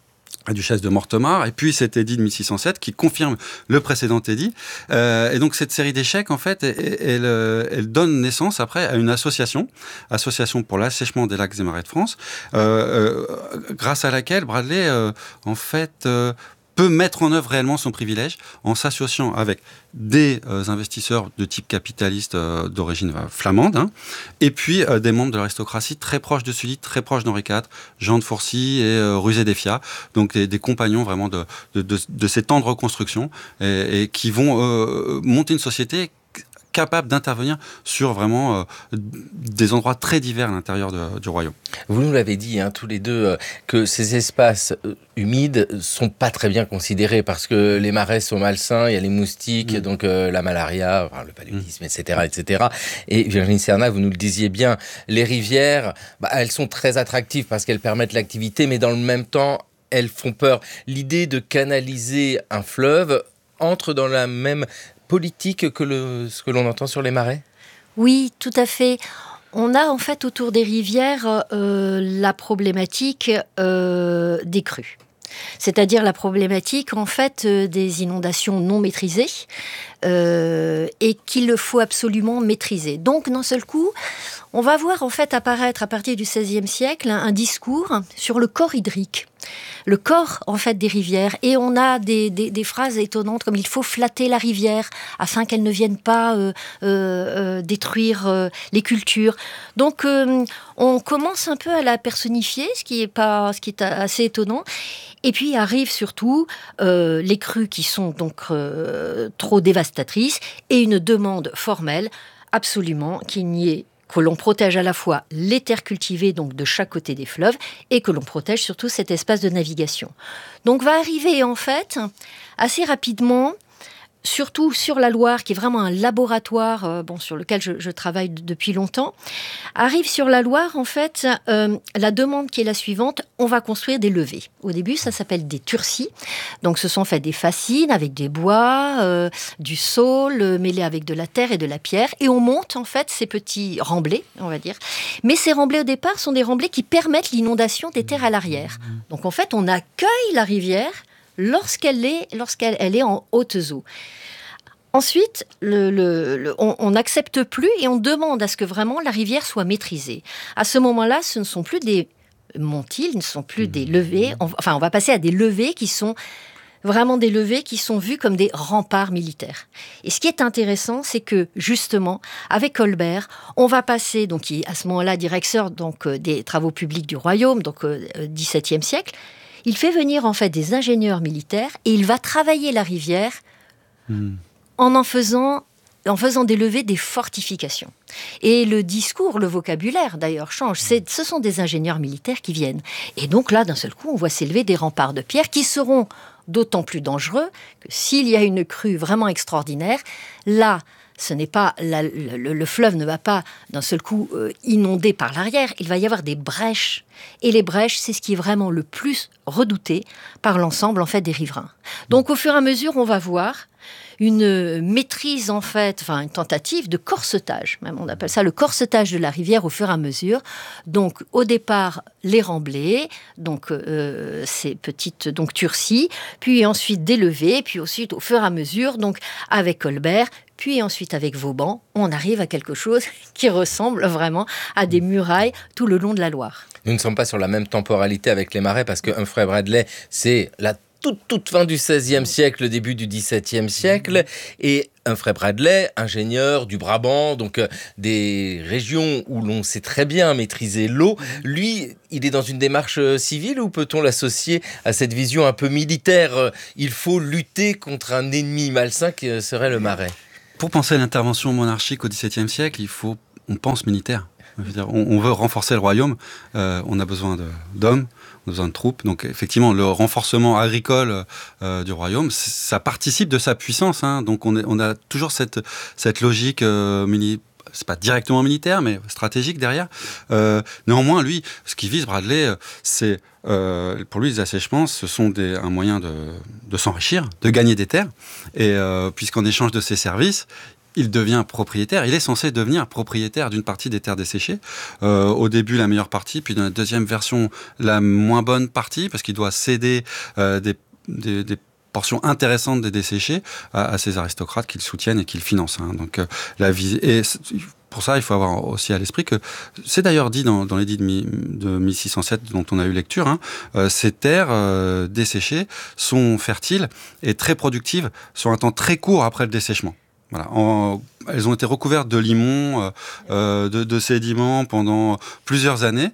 S20: la duchesse de Mortemart, et puis cet édit de mille six cent sept qui confirme le précédent édit. Euh, et donc, cette série d'échecs, en fait, elle, elle, elle donne naissance après à une association, association pour l'assèchement des lacs et marais de France, euh, euh, grâce à laquelle Bradley, euh, en fait, euh, peut mettre en œuvre réellement son privilège en s'associant avec des euh, investisseurs de type capitaliste euh, d'origine euh, flamande, hein, et puis euh, des membres de l'aristocratie très proches de Sully, très proches d'Henri quatre, Jean de Fourcy et euh, Rusé d'Effiat, donc des, des compagnons vraiment de, de, de, de ces temps de reconstruction, et, et qui vont euh, monter une société capable d'intervenir sur vraiment euh, des endroits très divers à l'intérieur de, du royaume.
S15: Vous nous l'avez dit, hein, tous les deux, euh, que ces espaces euh, humides sont pas très bien considérés parce que les marais sont malsains, il y a les moustiques, mmh. donc euh, la malaria, enfin, le paludisme, mmh. et cetera, et cetera. Et Virginie Serna, vous nous le disiez bien, les rivières, bah, elles sont très attractives parce qu'elles permettent l'activité, mais dans le même temps, elles font peur. L'idée de canaliser un fleuve entre dans la même politique que le, ce que l'on entend sur les marais ?
S21: Oui, tout à fait. On a en fait autour des rivières euh, la problématique euh, des crues. C'est-à-dire la problématique en fait euh, des inondations non maîtrisées euh, et qu'il faut absolument maîtriser. Donc d'un seul coup, on va voir en fait apparaître à partir du seizième siècle un, un discours sur le corps hydrique. Le corps, en fait, des rivières. Et on a des, des, des phrases étonnantes comme « il faut flatter la rivière afin qu'elle ne vienne pas euh, euh, détruire euh, les cultures ». Donc, euh, on commence un peu à la personnifier, ce qui est, pas, ce qui est assez étonnant. Et puis arrivent surtout euh, les crues qui sont donc euh, trop dévastatrices et une demande formelle absolument qu'il n'y ait que l'on protège à la fois les terres cultivées, donc de chaque côté des fleuves, et que l'on protège surtout cet espace de navigation. Donc va arriver en fait, assez rapidement, surtout sur la Loire, qui est vraiment un laboratoire euh, bon, sur lequel je, je travaille d- depuis longtemps, arrive sur la Loire, en fait, euh, la demande qui est la suivante, on va construire des levées. Au début, ça s'appelle des turcis. Donc, ce sont en fait des fascines avec des bois, euh, du saule, euh, mêlé avec de la terre et de la pierre. Et on monte, en fait, ces petits remblais, on va dire. Mais ces remblais, au départ, sont des remblais qui permettent l'inondation des terres à l'arrière. Donc, en fait, on accueille la rivière lorsqu'elle est, lorsqu'elle elle est en hautes eaux. Ensuite, le, le, le, on n'accepte plus et on demande à ce que vraiment la rivière soit maîtrisée. À ce moment-là, ce ne sont plus des montilles, ne sont plus des levées. On, enfin, on va passer à des levées qui sont vraiment des levées qui sont vues comme des remparts militaires. Et ce qui est intéressant, c'est que justement, avec Colbert, on va passer, donc qui est à ce moment-là directeur donc, euh, des travaux publics du royaume, donc euh, dix-septième siècle. Il fait venir en fait des ingénieurs militaires et il va travailler la rivière mmh. en en faisant, en faisant des levées, des fortifications. Et le discours, le vocabulaire d'ailleurs change. C'est, ce sont des ingénieurs militaires qui viennent. Et donc là, d'un seul coup, on voit s'élever des remparts de pierre qui seront d'autant plus dangereux que s'il y a une crue vraiment extraordinaire, là, ce n'est pas la, le, le fleuve ne va pas d'un seul coup euh, inonder par l'arrière, il va y avoir des brèches. Et les brèches, c'est ce qui est vraiment le plus redouté par l'ensemble en fait des riverains. Donc au fur et à mesure, on va voir une maîtrise en fait, enfin une tentative de corsetage, même on appelle ça le corsetage de la rivière au fur et à mesure. Donc au départ les remblais, donc euh, ces petites donc turcies, puis ensuite d'élever, puis ensuite au fur et à mesure, donc avec Colbert, puis ensuite avec Vauban, on arrive à quelque chose qui ressemble vraiment à des murailles tout le long de la Loire.
S15: Nous ne sommes pas sur la même temporalité avec les marais parce que Humphrey Bradley, c'est la toute, toute fin du seizième siècle, début du dix-septième siècle. Et Humphrey Bradley, ingénieur du Brabant, donc euh, des régions où l'on sait très bien maîtriser l'eau, lui, il est dans une démarche euh, civile ou peut-on l'associer à cette vision un peu militaire euh, il faut lutter contre un ennemi malsain qui euh, serait le marais.
S20: Pour penser à l'intervention monarchique au dix-septième siècle, il faut, on pense militaire. Je veux dire, on, on veut renforcer le royaume, euh, on a besoin de, d'hommes, on a besoin de troupes. Donc effectivement, le renforcement agricole euh, du royaume, ça participe de sa puissance. Hein. Donc on, est, on a toujours cette, cette logique euh, militaire. C'est pas directement militaire, mais stratégique derrière. Euh, néanmoins, lui, ce qui vise Bradley, c'est euh, pour lui les assèchements, ce sont des, un moyen de, de s'enrichir, de gagner des terres. Et euh, puisqu'en échange de ses services, il devient propriétaire. Il est censé devenir propriétaire d'une partie des terres desséchées. Euh, au début, la meilleure partie, puis dans la deuxième version, la moins bonne partie, parce qu'il doit céder euh, des, des, des portion intéressante des desséchés à, à ces aristocrates qu'ils soutiennent et qu'ils financent. Hein. Donc, euh, la vie... Et pour ça, il faut avoir aussi à l'esprit que, c'est d'ailleurs dit dans, dans l'édit de, mi, de mille six cent sept dont on a eu lecture, hein, euh, ces terres euh, desséchées sont fertiles et très productives sur un temps très court après le dessèchement. Voilà. En, elles ont été recouvertes de limon, euh, de, de sédiments pendant plusieurs années.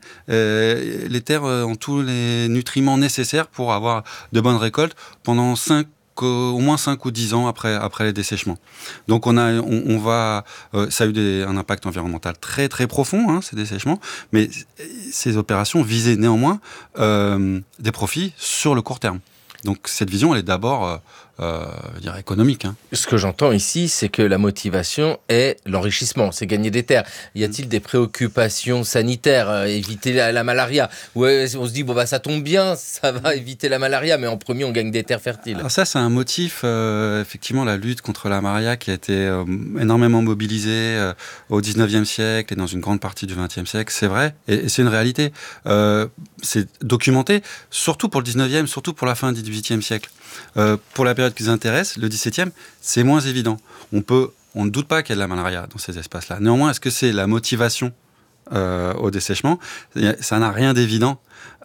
S20: Et les terres ont tous les nutriments nécessaires pour avoir de bonnes récoltes pendant cinq, au moins cinq ou dix ans après, après les dessèchements. Donc on, a, on, on va, euh, ça a eu des, un impact environnemental très très profond, hein, ces dessèchements, mais ces opérations visaient néanmoins euh, des profits sur le court terme. Donc cette vision, elle est d'abord euh, euh, je dirais économique. Hein.
S15: Ce que j'entends ici, c'est que la motivation est l'enrichissement, c'est gagner des terres. Y a-t-il des préoccupations sanitaires, euh, éviter la, la malaria? Ouais, on se dit, bon, bah, ça tombe bien, ça va éviter la malaria, mais en premier, on gagne des terres fertiles.
S20: Alors ça, c'est un motif, euh, effectivement, la lutte contre la malaria qui a été euh, énormément mobilisée euh, au dix-neuvième siècle et dans une grande partie du vingtième siècle, c'est vrai, et, et c'est une réalité. Euh, c'est documenté, surtout pour le dix-neuvième, surtout pour la fin du dix-huitième siècle. Euh, pour la période qui nous intéresse, le dix-septième, c'est moins évident. On peut, on ne doute pas qu'il y a de la malaria dans ces espaces-là. Néanmoins, est-ce que c'est la motivation euh, au dessèchement? Ça n'a rien d'évident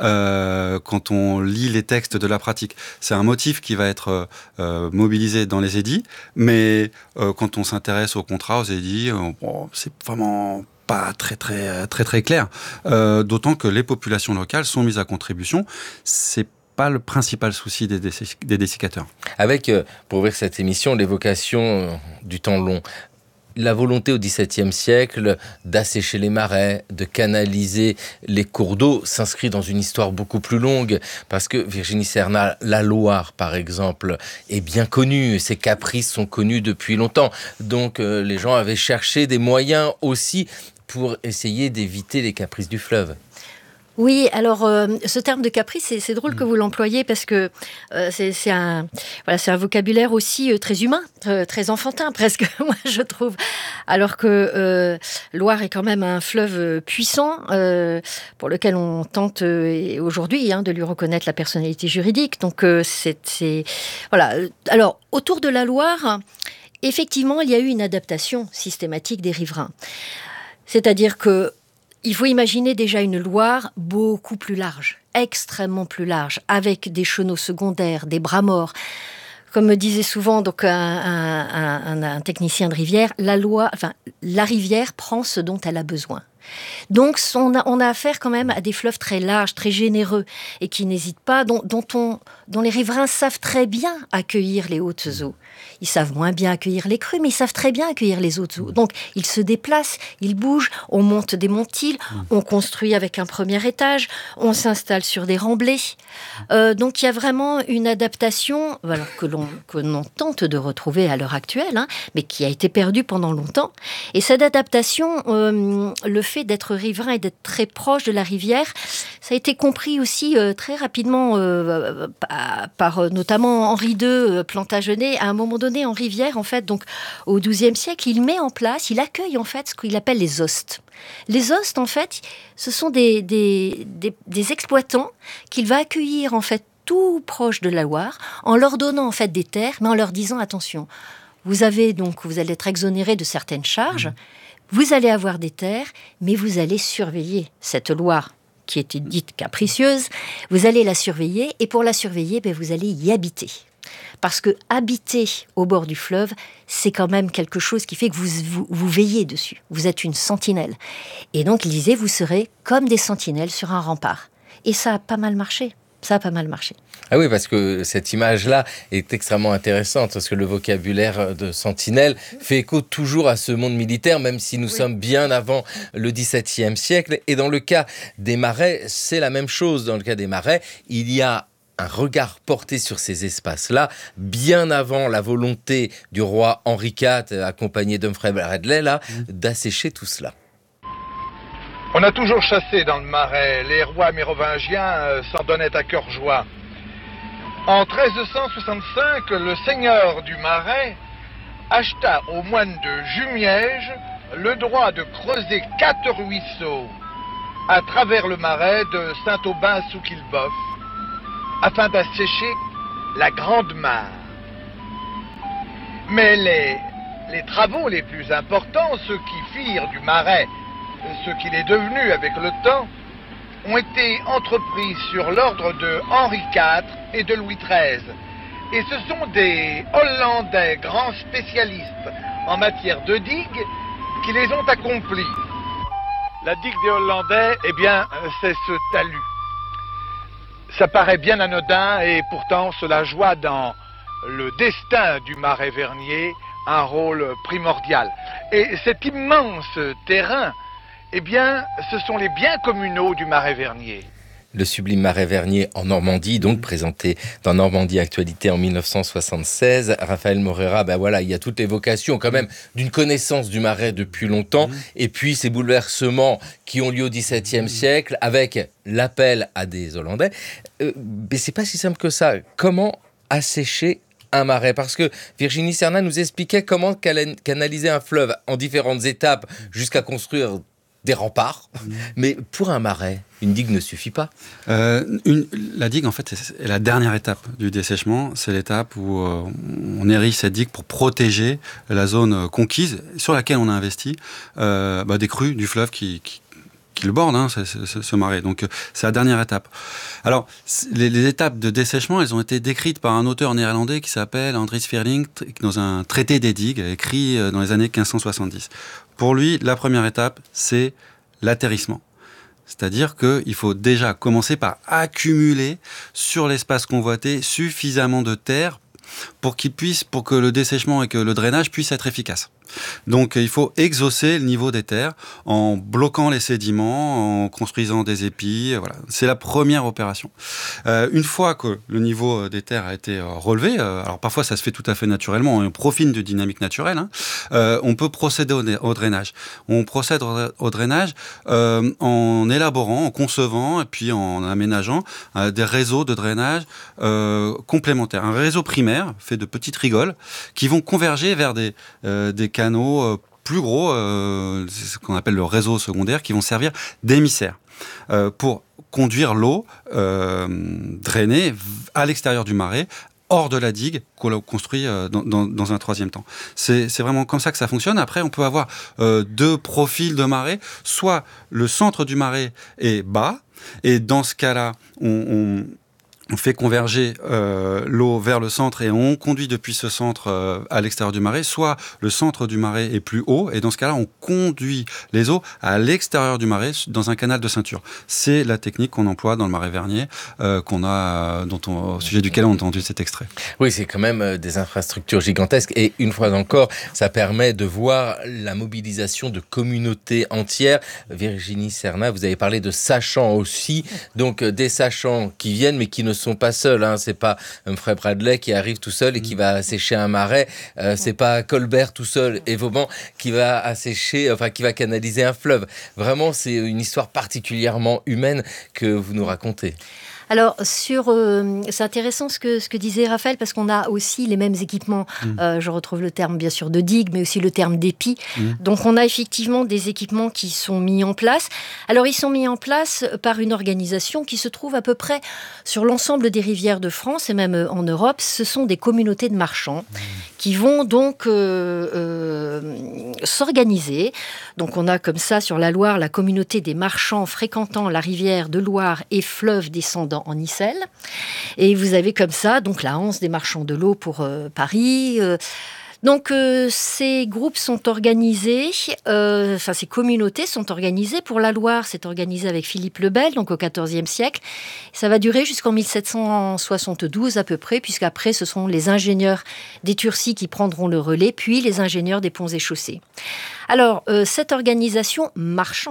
S20: euh, quand on lit les textes de la pratique. C'est un motif qui va être euh, mobilisé dans les édits, mais euh, quand on s'intéresse aux contrats, aux édits, euh, bon, c'est vraiment pas très très très très clair. Euh, d'autant que les populations locales sont mises à contribution. C'est pas le principal souci des, dessé- des dessicateurs.
S15: Avec, euh, pour ouvrir cette émission, l'évocation euh, du temps long, la volonté au dix-septième siècle d'assécher les marais, de canaliser les cours d'eau s'inscrit dans une histoire beaucoup plus longue, parce que Virginie Cernat, la Loire par exemple, est bien connue, ses caprices sont connus depuis longtemps, donc euh, les gens avaient cherché des moyens aussi pour essayer d'éviter les caprices du fleuve.
S21: Oui, alors euh, ce terme de caprice, c'est, c'est drôle que vous l'employiez parce que euh, c'est, c'est, un, voilà, c'est un vocabulaire aussi euh, très humain, très, très enfantin presque, moi je trouve. Alors que euh, Loire est quand même un fleuve puissant euh, pour lequel on tente euh, aujourd'hui hein, de lui reconnaître la personnalité juridique. Donc euh, c'est, c'est voilà. Alors autour de la Loire, effectivement, il y a eu une adaptation systématique des riverains. C'est-à-dire que il faut imaginer déjà une Loire beaucoup plus large, extrêmement plus large, avec des chenaux secondaires, des bras morts. Comme me disait souvent donc un, un, un, un technicien de rivière, la, Loire, enfin, la rivière prend ce dont elle a besoin. Donc on a, on a affaire quand même à des fleuves très larges, très généreux, et qui n'hésitent pas, dont, dont on dont les riverains savent très bien accueillir les hautes eaux. Ils savent moins bien accueillir les crues, mais ils savent très bien accueillir les hautes eaux. Donc, ils se déplacent, ils bougent, on monte des montiles, on construit avec un premier étage, on s'installe sur des remblais. Euh, donc, il y a vraiment une adaptation alors, que, l'on, que l'on tente de retrouver à l'heure actuelle, hein, mais qui a été perdue pendant longtemps. Et cette adaptation, euh, le fait d'être riverain et d'être très proche de la rivière, ça a été compris aussi euh, très rapidement euh, par, par notamment Henri deux, euh, Plantagenet. À un moment donné, en rivière, en fait, donc au douzième siècle, il met en place, il accueille en fait ce qu'il appelle les hostes. Les hostes, en fait, ce sont des, des, des, des exploitants qu'il va accueillir en fait tout proche de la Loire, en leur donnant en fait des terres, mais en leur disant attention, vous avez donc, vous allez être exonéré de certaines charges, mmh. vous allez avoir des terres, mais vous allez surveiller cette Loire qui était dite capricieuse, vous allez la surveiller, et pour la surveiller, ben, vous allez y habiter. Parce que habiter au bord du fleuve, c'est quand même quelque chose qui fait que vous, vous, vous veillez dessus. Vous êtes une sentinelle. Et donc, il disait, vous serez comme des sentinelles sur un rempart. Et ça a pas mal marché. Ça a pas mal marché.
S15: Ah oui, parce que cette image-là est extrêmement intéressante, parce que le vocabulaire de sentinelle fait écho toujours à ce monde militaire, même si nous oui. sommes bien avant le dix-septième siècle. Et dans le cas des marais, c'est la même chose. Dans le cas des marais, il y a un regard porté sur ces espaces-là, bien avant la volonté du roi Henri quatre, accompagné d'Humphrey Bradley, là, mmh. d'assécher tout cela.
S3: On a toujours chassé dans le Marais. Les rois mérovingiens euh, s'en donnaient à cœur joie. En treize cent soixante-cinq, le seigneur du Marais acheta aux moines de Jumièges le droit de creuser quatre ruisseaux à travers le Marais de Saint-Aubin sous Quillebeuf, afin d'assécher la Grande Mare. Mais les, les travaux les plus importants, ceux qui firent du Marais ce qu'il est devenu avec le temps, ont été entrepris sur l'ordre de Henri quatre et de Louis treize. Et ce sont des Hollandais grands spécialistes en matière de digues qui les ont accomplis. La digue des Hollandais, eh bien, c'est ce talus. Ça paraît bien anodin et pourtant cela joue dans le destin du Marais Vernier un rôle primordial. Et cet immense terrain, eh bien, ce sont les biens communaux du Marais Vernier.
S15: Le sublime Marais Vernier en Normandie, donc présenté dans Normandie Actualité en mille neuf cent soixante-seize. Raphaël Morera, ben voilà, il y a toute l'évocation quand même d'une connaissance du Marais depuis longtemps, mmh. et puis ces bouleversements qui ont lieu au dix-septième siècle avec l'appel à des Hollandais. Euh, mais c'est pas si simple que ça. Comment assécher un marais? Parce que Virginie Serna nous expliquait comment canaliser un fleuve en différentes étapes jusqu'à construire des remparts, mmh. mais pour un marais, une digue ne suffit pas.
S20: Euh, une, la digue, en fait, est la dernière étape du dessèchement. C'est l'étape où euh, on érige cette digue pour protéger la zone conquise sur laquelle on a investi euh, bah, des crues du fleuve qui, qui, qui le borde, hein, c'est, c'est, ce marais. Donc, c'est la dernière étape. Alors, les, les étapes de dessèchement, elles ont été décrites par un auteur néerlandais qui s'appelle Andries Svirling dans un traité des digues écrit dans les années quinze cent soixante-dix. Pour lui, la première étape, c'est l'atterrissement. C'est-à-dire qu'il faut déjà commencer par accumuler sur l'espace convoité suffisamment de terre pour qu'il puisse, pour que le dessèchement et que le drainage puissent être efficaces. Donc il faut exaucer le niveau des terres en bloquant les sédiments, en construisant des épis. Voilà. C'est la première opération. Euh, une fois que le niveau des terres a été relevé, euh, alors parfois ça se fait tout à fait naturellement, on profite de dynamique naturelle, hein, euh, on peut procéder au, au drainage. On procède au, au drainage euh, en élaborant, en concevant et puis en aménageant euh, des réseaux de drainage euh, complémentaires. Un réseau primaire fait de petites rigoles qui vont converger vers des, euh, des canaux euh, plus gros, euh, c'est ce qu'on appelle le réseau secondaire, qui vont servir d'émissaires euh, pour conduire l'eau euh, drainée à l'extérieur du marais, hors de la digue qu'on construit euh, dans, dans, dans un troisième temps. C'est, c'est vraiment comme ça que ça fonctionne. Après, on peut avoir euh, deux profils de marais. Soit le centre du marais est bas, et dans ce cas-là, on... on on fait converger euh, l'eau vers le centre et on conduit depuis ce centre euh, à l'extérieur du marais. Soit le centre du marais est plus haut et dans ce cas-là, on conduit les eaux à l'extérieur du marais dans un canal de ceinture. C'est la technique qu'on emploie dans le marais Vernier, euh, qu'on a, dont on, au sujet duquel on a entendu cet extrait.
S15: Oui, c'est quand même des infrastructures gigantesques et une fois encore, ça permet de voir la mobilisation de communautés entières. Virginie Serna, vous avez parlé de sachants aussi, donc des sachants qui viennent mais qui ne sont pas seuls, hein. C'est pas Humphrey Bradley qui arrive tout seul et qui va assécher un marais, euh, c'est pas Colbert tout seul et Vauban qui va assécher, enfin qui va canaliser un fleuve. Vraiment, c'est une histoire particulièrement humaine que vous nous racontez.
S21: Alors, sur, euh, c'est intéressant ce que, ce que disait Raphaël, parce qu'on a aussi les mêmes équipements. Mmh. Euh, je retrouve le terme, bien sûr, de digue, mais aussi le terme d'épi. Mmh. Donc, on a effectivement des équipements qui sont mis en place. Alors, ils sont mis en place par une organisation qui se trouve à peu près sur l'ensemble des rivières de France et même en Europe. Ce sont des communautés de marchands mmh. qui vont donc euh, euh, s'organiser. Donc, on a comme ça, sur la Loire, la communauté des marchands fréquentant la rivière de Loire et fleuve descendant en Issel. Et vous avez comme ça donc la Hanse des marchands de l'eau pour euh, Paris. Euh, donc euh, ces groupes sont organisés, euh, enfin ces communautés sont organisées. Pour la Loire, c'est organisé avec Philippe le Bel, donc au quatorzième siècle. Ça va durer jusqu'en mille sept cent soixante-douze à peu près, puisqu'après ce sont les ingénieurs des Turcis qui prendront le relais, puis les ingénieurs des ponts et chaussées. Alors, euh, cette organisation marchande,